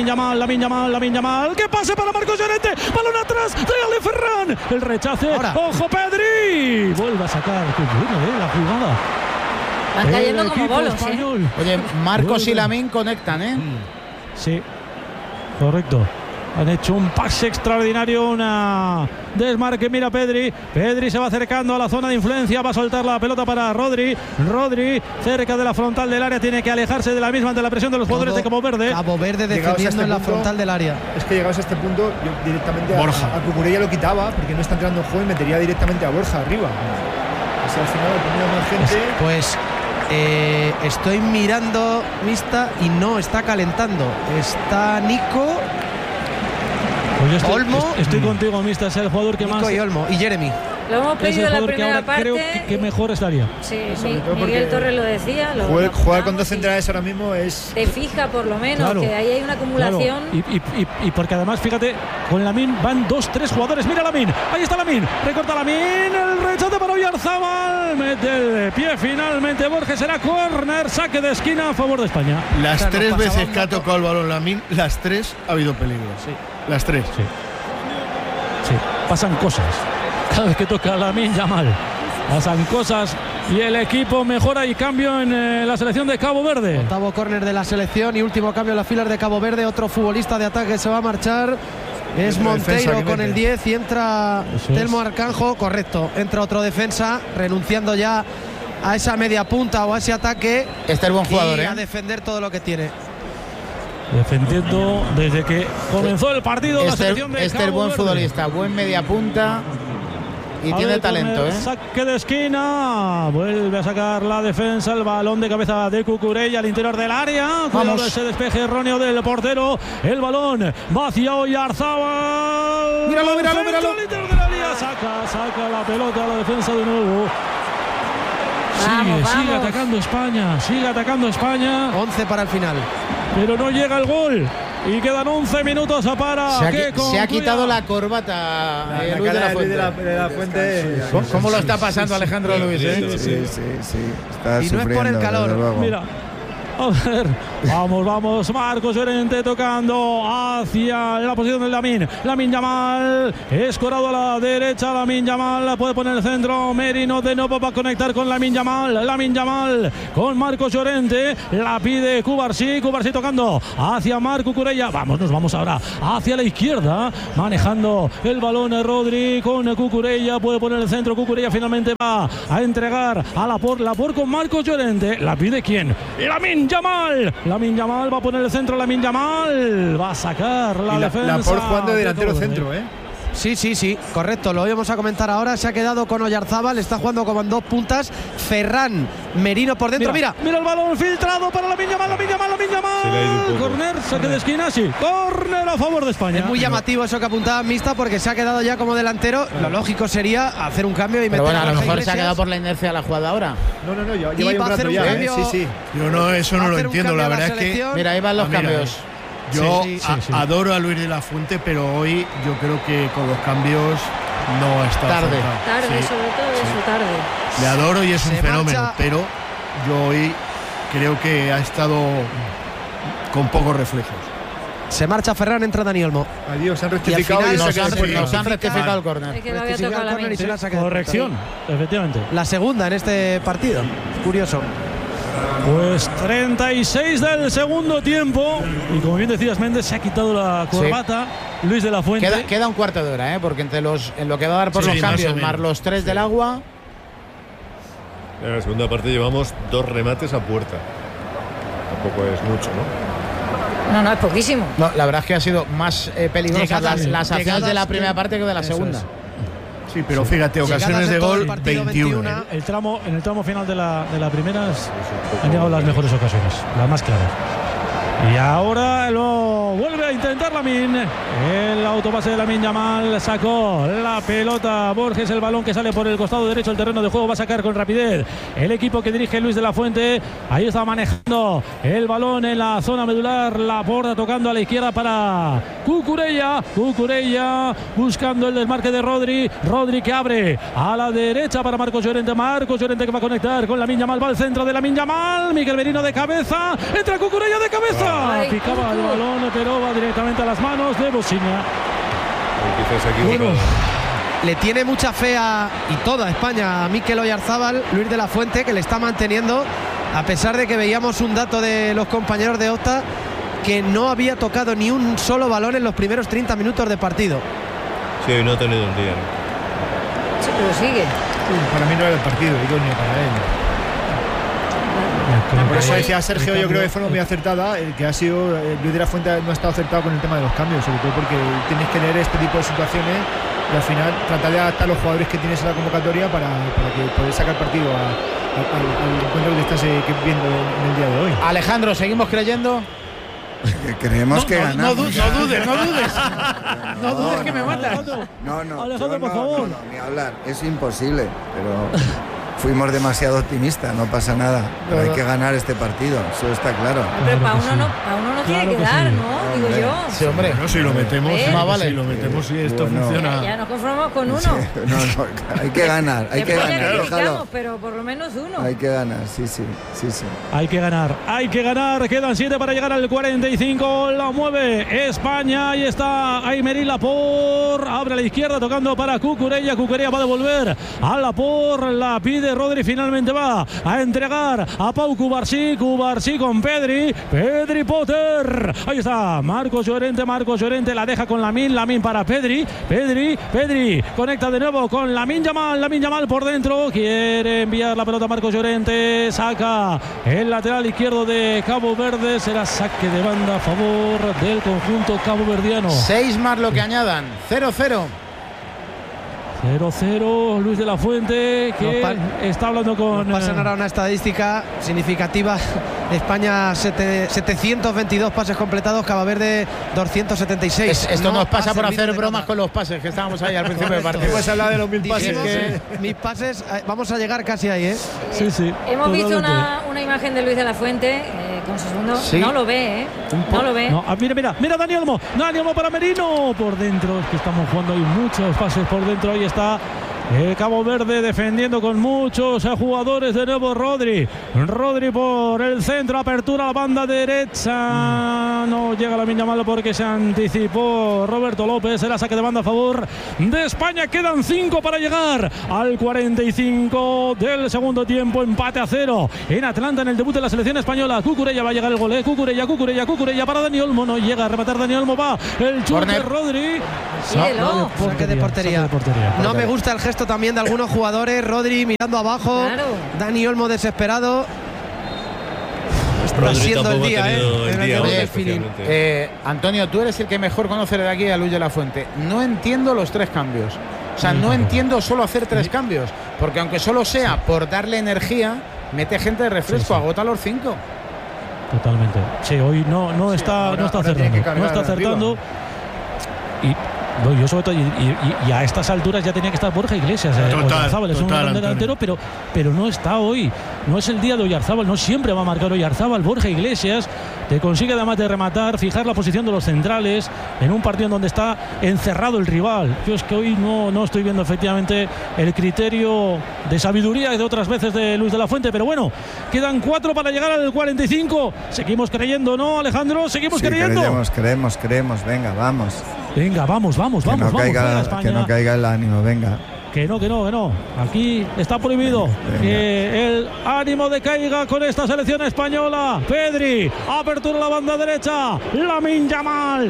Yamal, que pase para Marcos Llorente, balón atrás, tráigale Ferran, el rechace, ahora. Ojo Pedri, vuelve a sacar, qué buena la jugada. Van cayendo como bolos, Oye, Marcos y Lamine conectan, Sí, correcto. Han hecho un pase extraordinario, una desmarque. Mira Pedri se va acercando a la zona de influencia, va a soltar la pelota para Rodri cerca de la frontal del área, tiene que alejarse de la misma ante la presión de los jugadores de Cabo Verde. Cabo Verde defendiendo en la frontal del área. Es que llegados a este punto, yo directamente a Cucurella lo quitaba, porque no está entrando en juego, y metería directamente a Borja arriba. Así al final tenía más gente. Pues estoy mirando Mista y no está calentando. Está Nico. Pues estoy contigo, Mista, es el jugador que Nico más. Y Olmo y Jeremy. Lo hemos pedido en la primera parte. Creo que mejor estaría. Sí, Miguel Torres lo decía. Jugar con 2 centrales ahora mismo es. Te fija por lo menos, que ahí hay una acumulación. Y porque además, fíjate, con Lamine van 2-3 jugadores. Mira Lamine, ahí está Lamine, recorta Lamine, el rechace para Oyarzábal, mete el pie finalmente Borges, será córner, saque de esquina a favor de España. Las 3 veces que ha tocado el balón Lamine, las 3 ha habido peligro. Sí. Las 3. Sí, pasan cosas. Cada vez que toca Lamine Yamal, pasan cosas y el equipo mejora y cambio en la selección de Cabo Verde. Octavo córner de la selección y último cambio en las filas de Cabo Verde. Otro futbolista de ataque se va a marchar. Es Monteiro con el 10 y entra Telmo Arcanjo, correcto. Entra otro defensa, renunciando ya a esa media punta o a ese ataque. Este es buen jugador, a defender todo lo que tiene. Defendiendo desde que comenzó el partido la selección de Este es buen futbolista, buen media punta. Y tiene talento, Saque de esquina. Vuelve a sacar la defensa. El balón de cabeza de Cucurella al interior del área. Cuidado ese despeje erróneo del portero. El balón va hacia Oyarzábal. Míralo. Al interior del área. Saca la pelota a la defensa de nuevo. Sigue atacando España. 11 para el final. Pero no llega el gol. Y quedan 11 minutos para se ha quitado la corbata Luis de la Fuente. ¿Cómo lo está pasando Alejandro Luis? Sí. Está y no es por el calor. Mira. A ver, vamos, Marcos Llorente tocando hacia la posición del Lamine Yamal, escorado a la derecha, Lamine Yamal puede poner el centro, Merino de nuevo va a conectar con Lamine Yamal con Marcos Llorente, la pide Cubarsí tocando hacia Marc Cucurella, nos vamos ahora hacia la izquierda, manejando el balón Rodri con Cucurella, puede poner el centro, Cucurella finalmente va a entregar a Laporte con Marcos Llorente, la pide ¿quién? Lamine Yamal va a poner el centro, Lamine Yamal va a sacar la defensa. Laporte jugando de delantero centro, Sí, correcto, lo íbamos a comentar ahora. Se ha quedado con Oyarzábal, está jugando como en dos puntas. Ferran, Merino por dentro, mira el balón filtrado para Lamine Yamal. Corner, saque de esquina, corner a favor de España. Es muy llamativo eso que apuntaba Mista, porque se ha quedado ya como delantero. Lo lógico sería hacer un cambio y meter a lo mejor se ha quedado por la inercia de la jugada ahora. No, lleva un rato ya. Sí. Yo eso no lo entiendo, la verdad es que... Mira, ahí van los cambios. Yo adoro a Luis de la Fuente, pero hoy yo creo que con los cambios no está tarde, sobre todo eso, tarde. Le adoro y es un fenómeno, pero yo hoy creo que ha estado con pocos reflejos. Se marcha Ferran, entra Dani Olmo. Adiós, han rectificado y nos han rectificado el córner. Corrección, efectivamente. La segunda en este partido. Curioso. Pues 36 del segundo tiempo. Y como bien decías, Méndez se ha quitado la corbata. Luis de la Fuente. Queda un cuarto de hora, porque entre en lo que va a dar por los cambios, más los 3 del agua. En la segunda parte llevamos 2 remates a puerta. Tampoco es mucho, ¿no? No, es poquísimo. No, la verdad es que ha sido más peligrosas las acciones de la primera parte que de la segunda. Sí, pero fíjate, ocasiones de gol 21. En el tramo final de la primera han llegado las mejores ocasiones, las más claras. Y ahora lo vuelve a intentar Lamine. El autopase de Lamine Yamal sacó la pelota Borges, el balón que sale por el costado derecho del terreno de juego, va a sacar con rapidez el equipo que dirige Luis de la Fuente. Ahí está manejando el balón en la zona medular, Laporte tocando a la izquierda para Cucurella buscando el desmarque de Rodri que abre a la derecha para Marcos Llorente que va a conectar con Lamine Yamal, va al centro de Lamine Yamal, Miquel Merino de cabeza, entra Cucurella de cabeza. Picaba el balón, pero va directamente a las manos de Bosiña. Le tiene mucha fe y toda España a Mikel Oyarzábal, Luis de la Fuente, que le está manteniendo, a pesar de que veíamos un dato de los compañeros de Opta que no había tocado ni un solo balón en los primeros 30 minutos de partido. Sí, hoy no ha tenido el día. Sí, pero sigue. Para mí no era el partido idóneo para él. Por eso decía Sergio, yo creo que fue muy acertada, el que ha sido Luis de la Fuente no ha estado acertado con el tema de los cambios, sobre todo porque tienes que leer este tipo de situaciones y al final tratar de adaptar los jugadores que tienes en la convocatoria para que poder sacar partido al encuentro que estás viendo en el día de hoy. Alejandro, ¿seguimos creyendo? Creemos que ganamos. No dudes que me matas. No, Alejandro, por favor. Ni hablar, es imposible, pero fuimos demasiado optimistas, no pasa nada. Pero hay que ganar este partido, eso está claro. Pero para uno no tiene que dar, ¿no? Digo yo. Sí, hombre. No, si lo metemos, vale. Si lo metemos y esto funciona. Ya nos conformamos con uno. Sí, no, hay que ganar, déjalo. Pero por lo menos uno. Hay que ganar, sí. Hay que ganar. Quedan 7 para llegar al 45. La mueve España. Ahí está Aymeric Laporte. Abre a la izquierda tocando para Cucurella. Cucurella va a devolver a Laporte. La pide pide Rodri, finalmente va a entregar a Pau Cubarsí con Pedri Potter, ahí está Marcos Llorente la deja con Lamine para Pedri, conecta de nuevo con Lamine Yamal por dentro, quiere enviar la pelota a Marcos Llorente, saca el lateral izquierdo de Cabo Verde, será saque de banda a favor del conjunto caboverdiano. 6 más lo que añadan, 0-0. 0-0, Luis de la Fuente, que está hablando con... Nos pasan ahora una estadística significativa. España 722 pases completados, Cabo Verde 276. Esto nos pasa por hacer bromas con los pases, que estábamos ahí al principio del partido. Pues hablar de los 1000 pases. Mis pases, vamos a llegar casi ahí, ¿eh? Sí. Hemos visto una imagen de Luis de la Fuente con su segundo. ¿Sí? No lo ve, ¿eh? No lo ve. No, mira Dani Olmo para Merino por dentro. Es que estamos jugando ahí muchos pases por dentro. Ahí está Cabo Verde defendiendo con muchos jugadores. De nuevo Rodri por el centro, apertura a la banda derecha, no llega Lamine Yamal porque se anticipó Roberto López. Será saque de banda a favor de España. Quedan 5 para llegar al 45 del segundo tiempo. Empate a 0 en Atlanta en el debut de la selección española. Cucurella, va a llegar el gol, Cucurella para Dani Olmo, no llega a rematar Dani Olmo, va el chute de Rodri. Saque de portería. No me gusta el gesto también de algunos jugadores. Rodri mirando abajo, claro. Dani Olmo desesperado. Está siendo el día, Antonio, tú eres el que mejor conoce de aquí a Luis de la Fuente. No entiendo los 3 cambios. O sea, no entiendo solo hacer 3 cambios, porque aunque solo sea por darle energía, mete gente de refresco, agota los 5. Totalmente. Sí, hoy no está acertando. Yo sobre todo y a estas alturas ya tenía que estar Borja Iglesias. Oyarzábal es un gran delantero, pero no está hoy. No es el día de Oyarzábal, no siempre va a marcar Oyarzábal. Borja Iglesias te consigue además de rematar, fijar la posición de los centrales en un partido en donde está encerrado el rival. Yo es que hoy no estoy viendo efectivamente el criterio de sabiduría de otras veces de Luis de la Fuente, pero bueno, quedan 4 para llegar al 45. Seguimos creyendo, ¿no, Alejandro? Seguimos creyendo. Creemos, venga, vamos. Que no caiga el ánimo, venga. Que no. Aquí está prohibido que el ánimo decaiga con esta selección española. Pedri, apertura a la banda derecha. Lamine Yamal.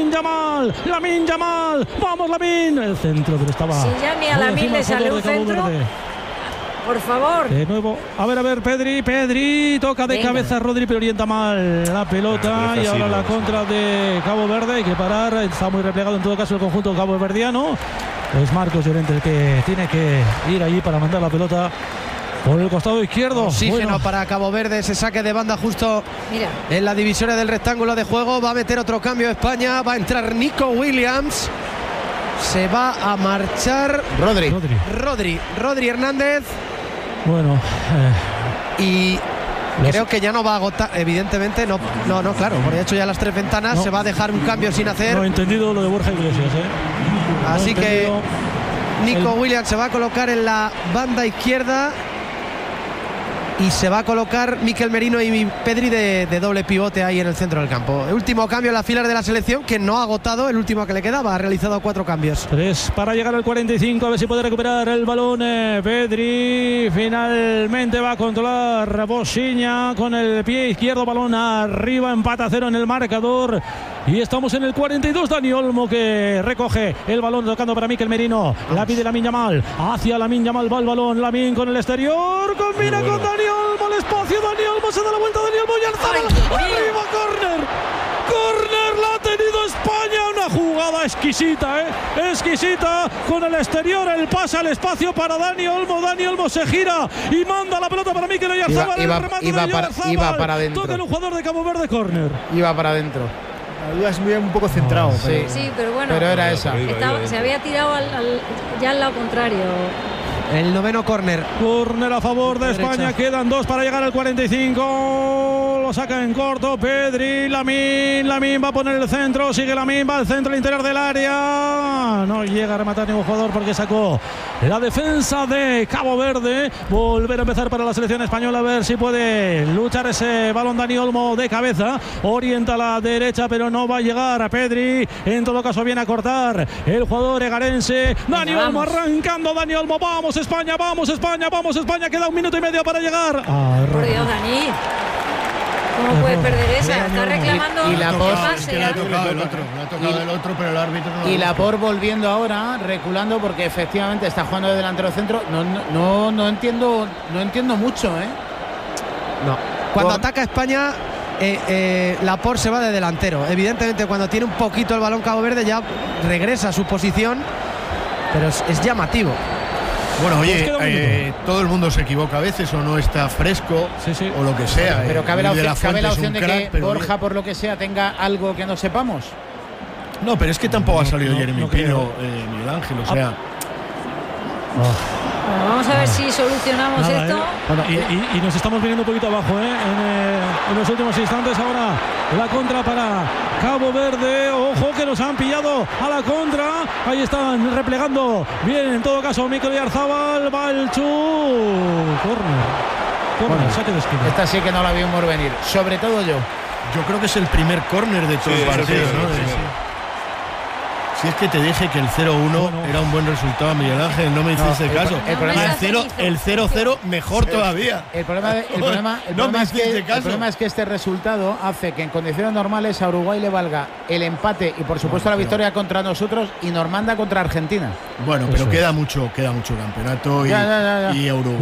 Vamos, Lamine. El centro que estaba. Si ya ni a Lamine le sale un centro. Por favor. De nuevo, a ver, Pedri toca de cabeza Rodri, pero orienta mal la pelota. Y ahora la contra de Cabo Verde. Hay que parar, está muy replegado en todo caso el conjunto caboverdiano. Es Marcos Llorente el que tiene que ir allí para mandar la pelota por el costado izquierdo. Oxígeno para Cabo Verde, ese saque de banda justo en la divisoria del rectángulo de juego. Va a meter otro cambio España, va a entrar Nico Williams. Se va a marchar Rodri Hernández. Bueno, y creo que ya no va a agotar, evidentemente no, claro, porque de hecho ya las 3 ventanas se va a dejar un cambio sin hacer. No he entendido lo de Borja Iglesias, Así que Nico Williams se va a colocar en la banda izquierda y se va a colocar Mikel Merino y Pedri de doble pivote ahí en el centro del campo. El último cambio en las filas de la selección, que no ha agotado, el último que le quedaba, ha realizado 4 cambios. 3 para llegar al 45, a ver si puede recuperar el balón Pedri. Finalmente va a controlar Bosiña con el pie izquierdo, balón arriba, empata 0 en el marcador. Y estamos en el 42, Dani Olmo que recoge el balón tocando para Mikel Merino. La pide Lamine Yamal, hacia Lamine Yamal va el balón, Lamine con el exterior, combina con Dani Olmo, el espacio, Dani Olmo se da la vuelta, Dani Olmo y Oyarzabal, arriba, córner, la ha tenido España, una jugada exquisita, con el exterior, el pase al espacio para Dani Olmo se gira y manda la pelota para Mikel Oyarzabal, el remate de Oyarzabal, iba para adentro, toca el jugador de Cabo Verde, córner. Iba para adentro. La duda es muy un poco centrado. Sí, pero bueno. Pero era esa. Se había tirado ya al lado contrario. El 9º córner. Córner a favor de España. Quedan 2 para llegar al 45. saca en corto Pedri, Lamine va a poner el centro, sigue Lamine, va al centro, al interior del área, no llega a rematar ningún jugador porque sacó la defensa de Cabo Verde. Volver a empezar para la selección española, a ver si puede luchar ese balón. Dani Olmo de cabeza, orienta a la derecha, pero no va a llegar a Pedri. En todo caso viene a cortar el jugador egarense. Dani Olmo arrancando, Dani Olmo, vamos España, vamos España, vamos España, queda 1 minuto y medio para llegar. Por Dios, Dani, ¿cómo puedes perder esa? Está reclamando y la pase. Le ha tocado el otro, pero el árbitro no. Y Laporte volviendo ahora, reculando, porque efectivamente está jugando de delantero centro. No entiendo mucho, ¿eh? No. Cuando ataca España, Laporte se va de delantero. Evidentemente, cuando tiene un poquito el balón Cabo Verde, ya regresa a su posición, pero es llamativo. Bueno, oye, todo el mundo se equivoca a veces o no está fresco o lo que sea. Pero cabe la opción de que Borja, por lo que sea, tenga algo que no sepamos. No, pero es que tampoco ha salido Jeremy Pino, Miguel Ángel, o sea. Bueno, vamos a ver si solucionamos esto. Y nos estamos viniendo un poquito abajo, en los últimos instantes. Ahora la contra para Cabo Verde. Ojo que nos han pillado a la contra. Ahí están replegando. Bien, en todo caso, Mikel Oyarzabal va el Corner, saque de esquina. Esta sí que no la vimos venir, sobre todo yo. Yo creo que es el primer córner de todo el partido, Si es que te dije que el 0-1 era un buen resultado, Miguel Ángel, no me hiciste caso. El 0-0 mejor todavía. El problema es que este resultado hace que en condiciones normales a Uruguay le valga el empate y por supuesto la victoria contra nosotros y nos manda contra Argentina. Bueno, pero queda mucho campeonato y Uruguay.